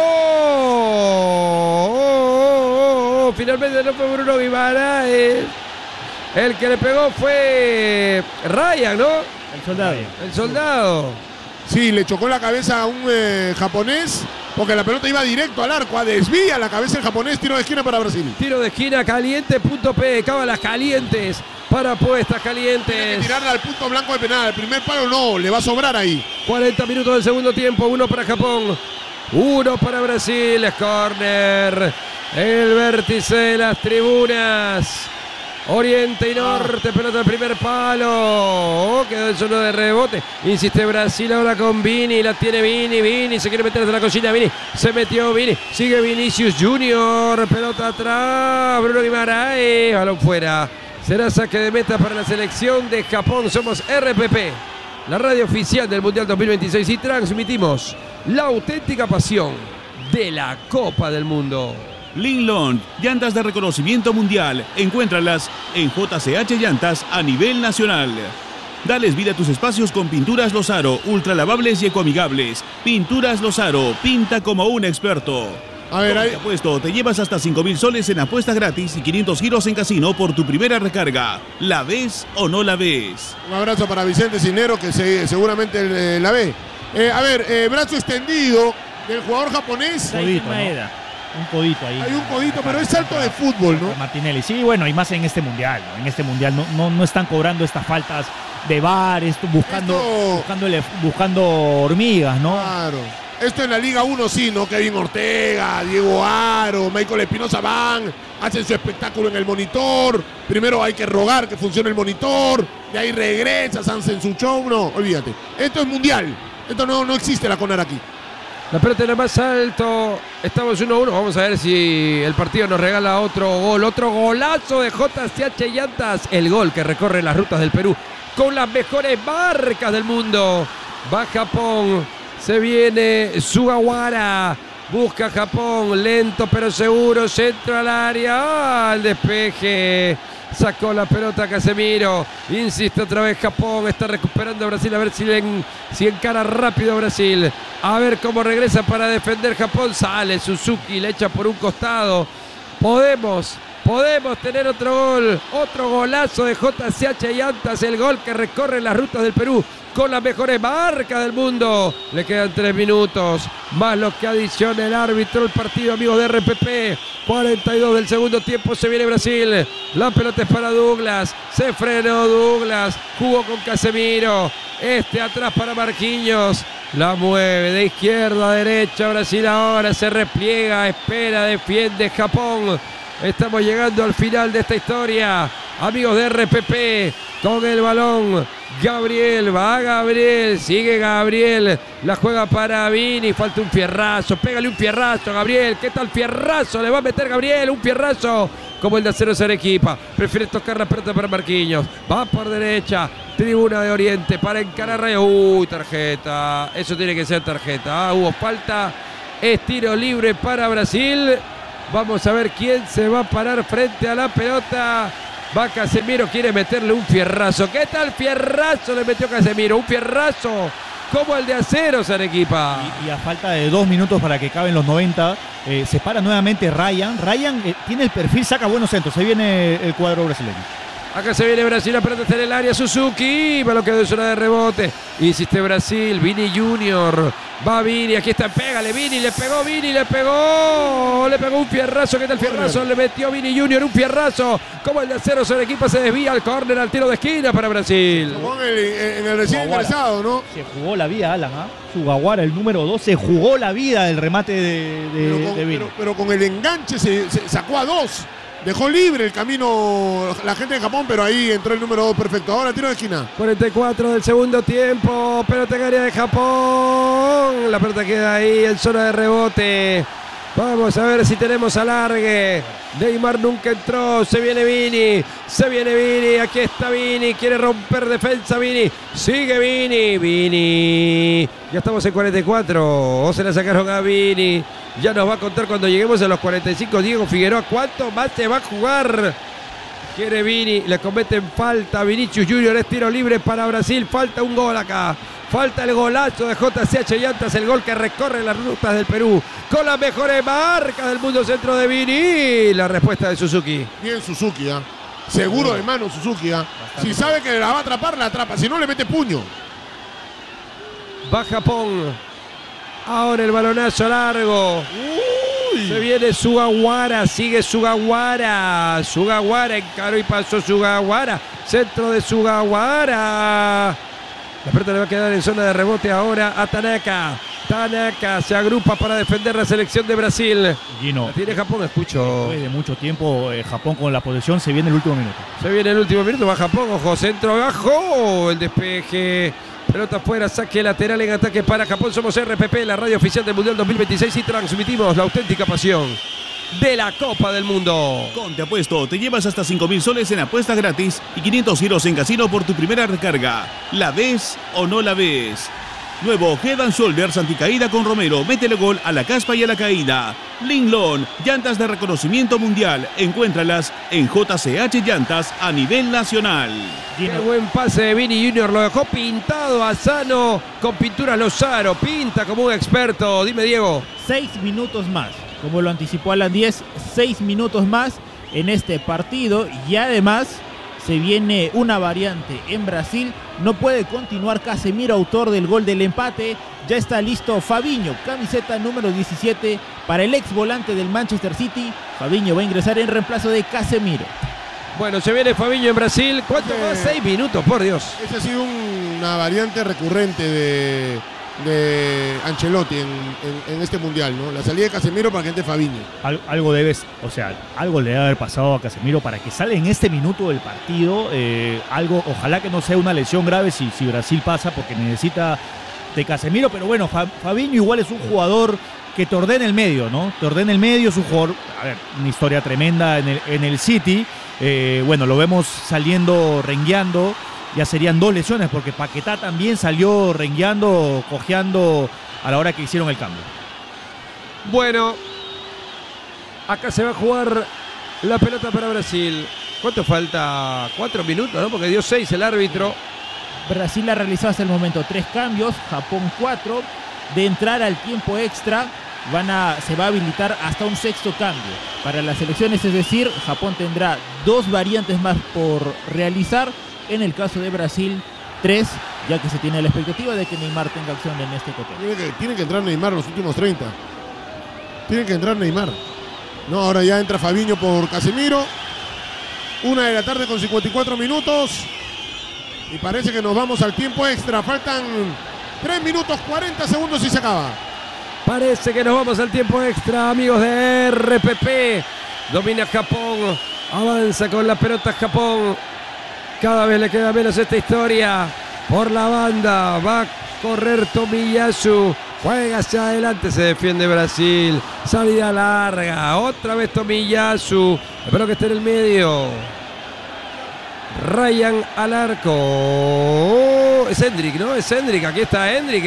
Finalmente no fue Bruno Guimaraes. El que le pegó fue Ryan, ¿no? El soldado. El soldado. Sí, le chocó la cabeza a un japonés, porque la pelota iba directo al arco, desvía la cabeza el japonés, tiro de esquina para Brasil. Tiro de esquina, caliente.p, cábalas calientes para apuestas calientes. Tiene que tirarla al punto blanco de penal, el primer palo no, le va a sobrar ahí. 40 minutos del segundo tiempo, 1 para Japón, 1 para Brasil, es córner. El vértice de las tribunas. Oriente y norte, pelota al primer palo. Quedó el solo de rebote. Insiste Brasil ahora con Vini. La tiene Vini. Vini se quiere meter desde la cocina. Vini se metió. Vini sigue Vinicius Junior. Pelota atrás. Bruno Guimaraes. Balón fuera. Será saque de meta para la selección de Japón. Somos RPP, la radio oficial del Mundial 2026. Y transmitimos la auténtica pasión de la Copa del Mundo. Linlong, llantas de reconocimiento mundial. Encuéntralas en JCH Llantas a nivel nacional. Dales vida a tus espacios con Pinturas Lozaro, ultralavables y ecoamigables. Pinturas Lozaro, pinta como un experto. A ver, ahí. Te apuesto, te llevas hasta 5.000 soles en apuestas gratis y 500 giros en casino por tu primera recarga. ¿La ves o no la ves? Un abrazo para Vicente Cinero, que seguramente la ve. A ver, brazo extendido del jugador japonés. Daisuke Maeda. Un codito ahí. Hay un codito, pero es salto de fútbol, ¿no? Martinelli, sí, bueno, y más en este mundial, ¿no? En este mundial no están cobrando estas faltas de VAR, buscando hormigas, ¿no? Claro. Esto en la Liga 1 sí, ¿no? Kevin Ortega, Diego Aro, Michael Espinosa van, hacen su espectáculo en el monitor. Primero hay que rogar que funcione el monitor, de ahí regresas, hacen su show. No, olvídate. Esto es mundial. Esto no existe la CONAR aquí. La pelota en lo más alto. Estamos 1-1. Vamos a ver si el partido nos regala otro gol. Otro golazo de JCH Llantas. El gol que recorre las rutas del Perú con las mejores marcas del mundo. Va Japón. Se viene Sugawara. Busca Japón. Lento pero seguro. Centro al área. El despeje. Sacó la pelota Casemiro. Insiste otra vez Japón. Está recuperando Brasil. A ver si encara rápido Brasil. A ver cómo regresa para defender Japón. Sale Suzuki. Le echa por un costado. Podemos Podemos tener otro gol, otro golazo de JCH Llantas, el gol que recorre las rutas del Perú con las mejores marcas del mundo. Le quedan 3 minutos, más lo que adiciona el árbitro, el partido, amigos de RPP. 42 del segundo tiempo, se viene Brasil. La pelota es para Douglas, se frenó Douglas, jugó con Casemiro. Atrás para Marquinhos, la mueve de izquierda a derecha. Brasil ahora se repliega, espera, defiende Japón. Estamos llegando al final de esta historia, amigos de RPP, con el balón. Gabriel, va Gabriel, sigue Gabriel, la juega para Vini, falta un fierrazo, pégale un fierrazo, Gabriel, ¿qué tal fierrazo? Le va a meter Gabriel, un fierrazo, como el de Aceros Arequipa, prefiere tocar la pelota para Marquinhos, va por derecha, tribuna de Oriente, para encarar Rayo, tarjeta, eso tiene que ser tarjeta, hubo falta, es tiro libre para Brasil. Vamos a ver quién se va a parar frente a la pelota. Va Casemiro, quiere meterle un fierrazo. ¿Qué tal fierrazo le metió Casemiro? Un fierrazo como el de Aceros Arequipa. Y a falta de 2 minutos para que caben los 90, se para nuevamente Ryan. Ryan tiene el perfil, saca buenos centros. Se viene el cuadro brasileño. Acá se viene Brasil, la pelota está en el área, Suzuki, balón quedó en zona de rebote. Insiste Brasil, Vini Junior, va Vini, aquí está, pégale Vini, le pegó un fierrazo, ¿qué tal fierrazo? Le metió Vini Junior un fierrazo, como el de Aceros Arequipa, se desvía al córner, al tiro de esquina para Brasil. En el recién ingresado, ¿no? Se jugó la vida, Alan, ¿ah? Sugawara, el número 2, se jugó la vida del remate de Vini. Pero con el enganche se sacó a 2. Dejó libre el camino la gente de Japón, pero ahí entró el número 2 perfecto. Ahora tiro de esquina. 44 del segundo tiempo, pelota en área de Japón. La pelota queda ahí en zona de rebote. Vamos a ver si tenemos alargue. Neymar nunca entró, se viene Vini, aquí está Vini, quiere romper defensa Vini, sigue Vini, ya estamos en 44, o se la sacaron a Vini, ya nos va a contar cuando lleguemos a los 45 Diego Figueroa, ¿cuánto más se va a jugar? Quiere Vini, le cometen falta, Vinicius Junior, es tiro libre para Brasil, falta un gol acá. Falta el golazo de JCH Llantas, el gol que recorre las rutas del Perú con las mejores marcas del mundo, centro de Vini. La respuesta de Suzuki. Bien Suzuki, seguro de mano Suzuki. Si sabe que la va a atrapar, la atrapa. Si no, le mete puño. Va Japón. Ahora el balonazo largo. Se viene Sugawara, sigue Sugawara. Sugawara encaró y pasó Sugawara. Centro de Sugawara. La pelota le va a quedar en zona de rebote ahora a Tanaka. Tanaka se agrupa para defender la selección de Brasil. Gino, la tiene Japón, escucho. Después de mucho tiempo, Japón con la posesión, se viene el último minuto. Se viene el último minuto, va Japón, ojo, centro abajo. El despeje. Pelota afuera, saque lateral en ataque para Japón. Somos RPP, la radio oficial del Mundial 2026 y transmitimos la auténtica pasión de la Copa del Mundo. Con Te Apuesto te llevas hasta 5.000 soles en apuestas gratis y 500 giros en casino por tu primera recarga. ¿La ves o no la ves? Nuevo Head and Shoulders anticaída con Romero. Métele gol a la caspa y a la caída. Linglong, llantas de reconocimiento mundial. Encuéntralas en JCH Llantas a nivel nacional. Qué buen pase de Vini Junior, lo dejó pintado a Sano con pintura Lozaro. Pinta como un experto. Dime, Diego. 6 minutos más. Como lo anticipó Alan 10, 6 minutos más en este partido y además se viene una variante en Brasil. No puede continuar Casemiro, autor del gol del empate. Ya está listo Fabinho, camiseta número 17 para el ex volante del Manchester City. Fabinho va a ingresar en reemplazo de Casemiro. Bueno, se viene Fabinho en Brasil. ¿Cuánto más? 6 minutos, por Dios. Esa ha sido una variante recurrente de Ancelotti en este mundial, ¿no? La salida de Casemiro para que entre Fabinho. Algo le debe haber pasado a Casemiro para que salga en este minuto del partido. Algo, ojalá que no sea una lesión grave si Brasil pasa, porque necesita de Casemiro. Pero bueno, Fabinho igual es un jugador que te ordena el medio, ¿no? Te ordena el medio, es un jugador, una historia tremenda en el City. Bueno, lo vemos saliendo, rengueando. Ya serían 2 lesiones porque Paquetá también salió rengueando, cojeando a la hora que hicieron el cambio. Bueno, acá se va a jugar la pelota para Brasil. ¿Cuánto falta? 4 minutos, ¿no? Porque dio 6 el árbitro. Brasil ha realizado hasta el momento 3 cambios, Japón 4. De entrar al tiempo extra, se va a habilitar hasta un sexto cambio para las selecciones, es decir, Japón tendrá 2 variantes más por realizar. En el caso de Brasil, 3, ya que se tiene la expectativa de que Neymar tenga acción en este cóctel. Tiene que entrar Neymar los últimos 30. Tiene que entrar Neymar. No, ahora ya entra Fabinho por Casemiro. 1 de la tarde con 54 minutos. Y parece que nos vamos al tiempo extra. Faltan 3 minutos 40 segundos y se acaba. Parece que nos vamos al tiempo extra, amigos de RPP. Domina Japón. Avanza con la pelota Japón. Cada vez le queda menos esta historia. Por la banda va a correr Tomiyasu. Juega hacia adelante, se defiende Brasil. Salida larga. Otra vez Tomiyasu. Espero que esté en el medio. Ryan al arco. Es Hendrik, ¿no? Es Hendrik. Aquí está Hendrik.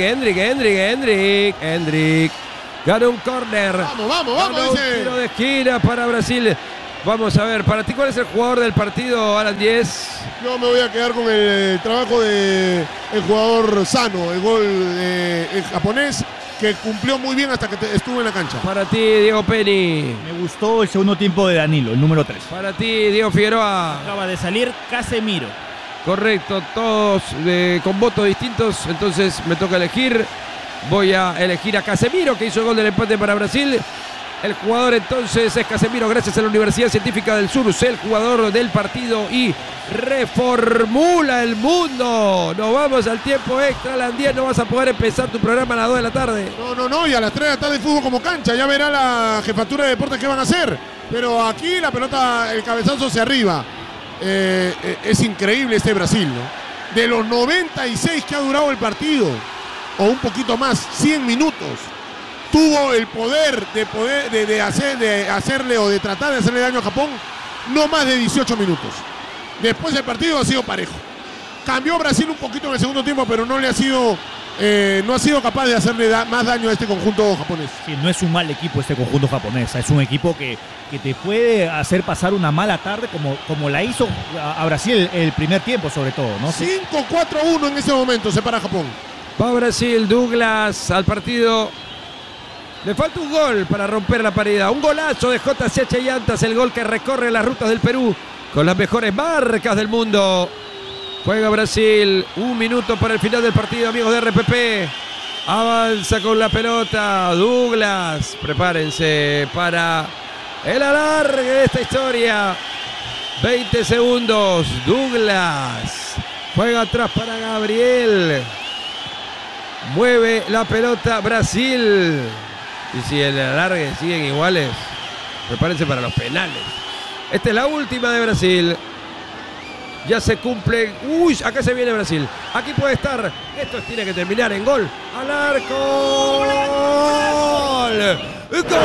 Gana un córner. Vamos. Un tiro de esquina para Brasil. Vamos a ver, para ti, ¿cuál es el jugador del partido, Alan 10? Yo me voy a quedar con el trabajo del jugador Sano, el gol el japonés, que cumplió muy bien hasta que estuvo en la cancha. Para ti, Diego Penny. Me gustó el segundo tiempo de Danilo, el número 3. Para ti, Diego Figueroa. Acaba de salir Casemiro. Correcto, todos con votos distintos, entonces me toca elegir. Voy a elegir a Casemiro, que hizo el gol del empate para Brasil. El jugador entonces es Casemiro, gracias a la Universidad Científica del Sur, el jugador del partido y reformula el mundo. Nos vamos al tiempo extra, Alan 10, no vas a poder empezar tu programa a las 2 de la tarde. No, y a las 3 de la tarde fútbol como cancha, ya verá la jefatura de deportes qué van a hacer. Pero aquí la pelota, el cabezazo hacia arriba. Es increíble este Brasil, ¿no? De los 96 que ha durado el partido, o un poquito más, 100 minutos. Tuvo el poder de hacerle o de tratar de hacerle daño a Japón no más de 18 minutos. Después el partido ha sido parejo. Cambió Brasil un poquito en el segundo tiempo, pero no ha sido capaz de hacerle más daño a este conjunto japonés. Sí, no es un mal equipo este conjunto japonés, es un equipo que te puede hacer pasar una mala tarde como la hizo a Brasil el primer tiempo sobre todo, ¿no? 5-4-1 en ese momento, se para Japón. Va Brasil, Douglas al partido. Le falta un gol para romper la paridad. Un golazo de JCH Llantas, el gol que recorre las rutas del Perú con las mejores marcas del mundo. Juega Brasil, 1 minuto para el final del partido, amigos de RPP. Avanza con la pelota Douglas. Prepárense para el alargue de esta historia. 20 segundos. Douglas juega atrás para Gabriel. Mueve la pelota Brasil. Y si el alargue siguen iguales, prepárense para los penales. Esta es la última de Brasil. Ya se cumple. Uy, acá se viene Brasil. Aquí puede estar. Esto tiene que terminar en gol. Al arco. ¡Gol! ¡Gol!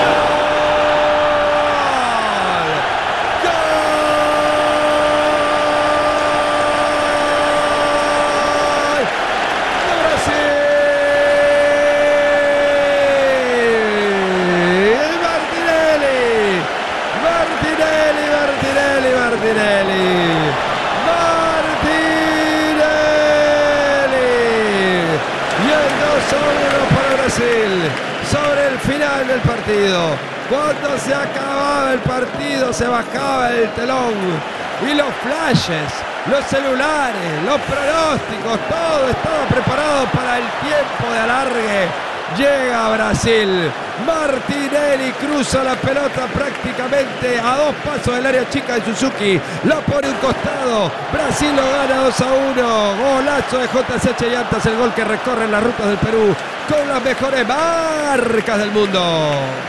Sobre el final del partido, cuando se acababa el partido, se bajaba el telón y los flashes, los celulares, los pronósticos, todo estaba preparado para el tiempo de alargue. Llega Brasil, Martinelli cruza la pelota prácticamente a 2 pasos del área chica de Suzuki, la pone un costado, Brasil lo gana 2-1, golazo de JCH Llantas, el gol que recorre las rutas del Perú con las mejores marcas del mundo.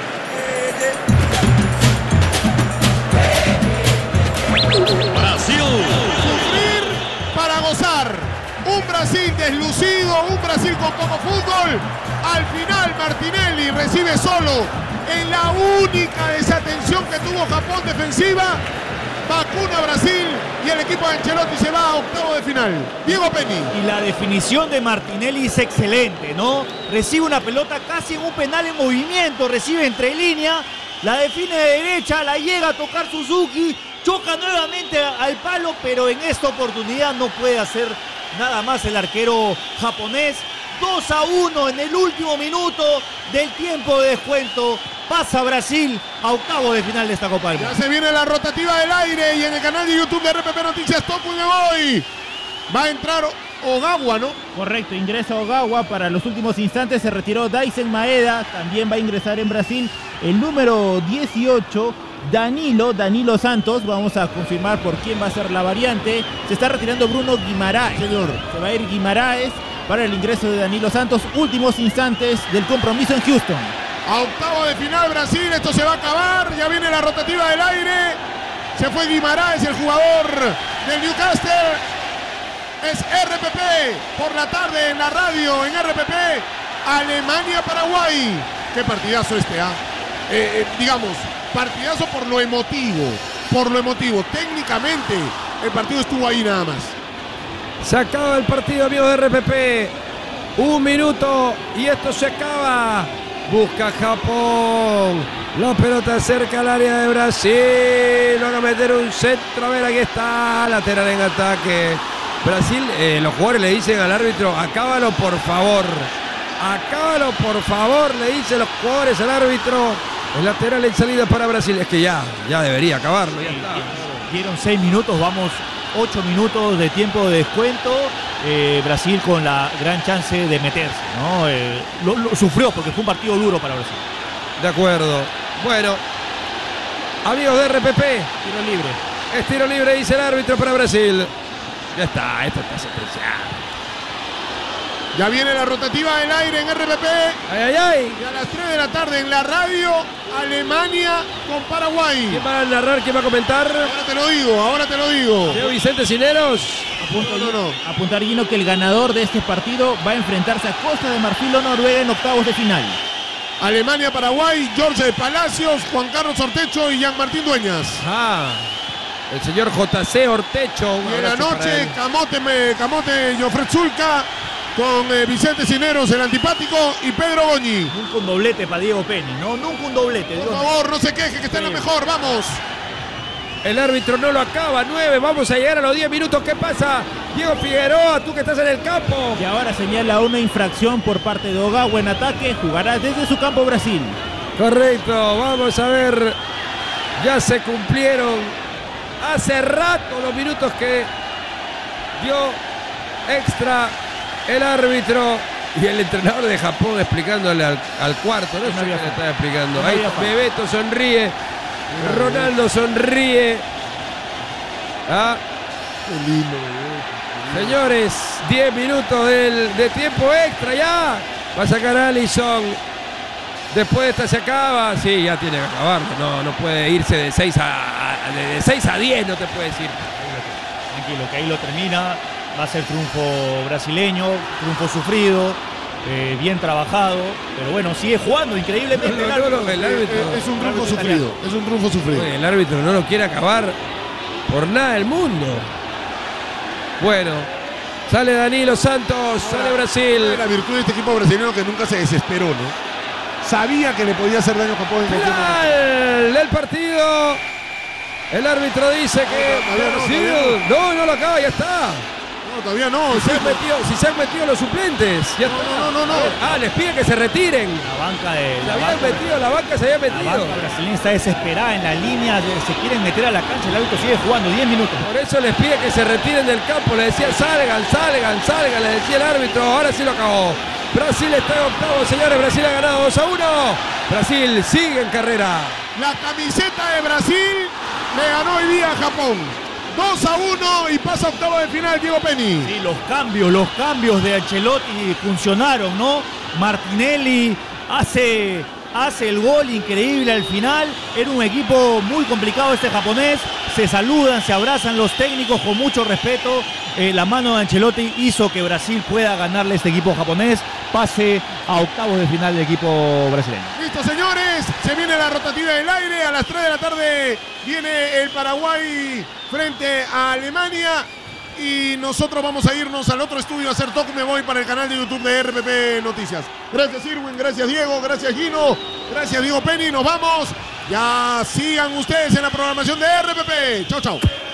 Brasil. Sufrir para gozar. Un Brasil deslucido, un Brasil con poco fútbol. Al final Martinelli recibe solo en la única desatención que tuvo Japón defensiva. Vacuna Brasil y el equipo de Ancelotti se va a octavo de final. Diego Penny. Y la definición de Martinelli es excelente, ¿no? Recibe una pelota casi en un penal en movimiento, recibe entre línea, la define de derecha, la llega a tocar Suzuki, choca nuevamente al palo, pero en esta oportunidad no puede hacer nada más el arquero japonés. 2-1 en el último minuto del tiempo de descuento. Pasa Brasil a octavo de final de esta Copa del Mundo. Ya se viene la rotativa del aire y en el canal de YouTube de RPP Noticias Toco y me voy. Va a entrar Ogawa, ¿no? Correcto, ingresa Ogawa. Para los últimos instantes se retiró Dyson Maeda. También va a ingresar en Brasil el número 18, Danilo Santos. Vamos a confirmar por quién va a ser la variante. Se está retirando Bruno Guimaraes. Señor. Se va a ir Guimaraes para el ingreso de Danilo Santos. Últimos instantes del compromiso en Houston. A octavo de final Brasil, esto se va a acabar. Ya viene la rotativa del aire. Se fue Guimaraes, el jugador del Newcastle. Es RPP por la tarde en la radio, en RPP. Alemania-Paraguay. Qué partidazo este, ¿ah? Digamos, partidazo por lo emotivo. Por lo emotivo. Técnicamente, el partido estuvo ahí nada más. Se acaba el partido, amigos de RPP. 1 minuto y esto se acaba. Busca Japón. La pelota cerca al área de Brasil. Van a meter un centro. A ver, aquí está. Lateral en ataque. Brasil, los jugadores le dicen al árbitro, acábalo por favor. Acábalo por favor, le dicen los jugadores al árbitro. El lateral en salida para Brasil. Es que ya debería acabarlo. Ya está. Dieron 6 minutos, vamos 8 minutos de tiempo de descuento. Brasil con la gran chance de meterse, ¿no? Lo sufrió porque fue un partido duro para Brasil. De acuerdo. Bueno, amigos de RPP, Tiro libre. es tiro libre, dice el árbitro para Brasil. Ya está, esto está sentenciado. Ya viene la rotativa del aire en RPP. ¡Ay, ay, ay! Y a las 3 de la tarde en la radio, Alemania con Paraguay. ¿Quién va a narrar? ¿Quién va a comentar? Ahora te lo digo. Señor Vicente Cineros. Apuntar, Gino, que el ganador de este partido va a enfrentarse a Costa de Marfil o Noruega en octavos de final. Alemania-Paraguay, Jorge Palacios, Juan Carlos Ortecho y Jean Martín Dueñas. El señor JC Ortecho. Y en la noche, Camote Jofret Zulca con Vicente Cineros, el antipático, y Pedro Goñi. Nunca un doblete para Diego Penny, ¿no? Nunca un doblete. Por favor, no se queje, que está en lo mejor, vamos. El árbitro no lo acaba. 9, vamos a llegar a los 10 minutos. ¿Qué pasa? Diego Figueroa, tú que estás en el campo. Y ahora señala una infracción por parte de Ogawa en ataque. Jugará desde su campo Brasil. Correcto, vamos a ver. Ya se cumplieron hace rato los minutos que dio extra el árbitro y el entrenador de Japón explicándole al cuarto. No sé qué le está explicando. Ahí Bebeto sonríe. Ronaldo sonríe. Qué lindo. Señores, 10 minutos de tiempo extra ya. Va a sacar Alisson. Después de esta se acaba. Sí, ya tiene que acabarlo. No puede irse de 6 a 10, no te puedes ir. Tranquilo, que ahí lo termina. Va a ser triunfo brasileño, triunfo sufrido, bien trabajado. Pero bueno, sigue jugando increíblemente. El árbitro Es un triunfo sufrido. Es un triunfo sufrido. El árbitro no lo quiere acabar por nada del mundo. Bueno, sale Danilo Santos, sale Brasil. La virtud de este equipo brasileño que nunca se desesperó, ¿no? Sabía que le podía hacer daño a Japón en cualquier momento. Final del partido. El árbitro dice que no lo acaba, ya está. No, todavía no. Si se han metido los suplentes. Ya No. Les pide que se retiren. La banca de La banca se había metido. La banca brasileña está desesperada en la línea, se quieren meter a la cancha, el árbitro sigue jugando 10 minutos. Por eso les pide que se retiren del campo. Le decía salgan, le decía el árbitro. Ahora sí lo acabó. Brasil está en octavo, señores. Brasil ha ganado 2-1. Brasil sigue en carrera. La camiseta de Brasil le ganó hoy día a Japón. 2-1 y pasa octavo de final Diego Penny. Sí, los cambios de Ancelotti funcionaron, ¿no? Martinelli hace el gol increíble al final. Era un equipo muy complicado este japonés. Se saludan, se abrazan los técnicos con mucho respeto. La mano de Ancelotti hizo que Brasil pueda ganarle a este equipo japonés. Pase a octavos de final del equipo brasileño. Listo, señores. Se viene la rotativa del aire. A las 3 de la tarde viene el Paraguay frente a Alemania. Y nosotros vamos a irnos al otro estudio a hacer Toco Me Voy para el canal de YouTube de RPP Noticias. Gracias Irwin, gracias Diego, gracias Gino, gracias Diego Penny. Nos vamos. Ya sigan ustedes en la programación de RPP. Chau, chau.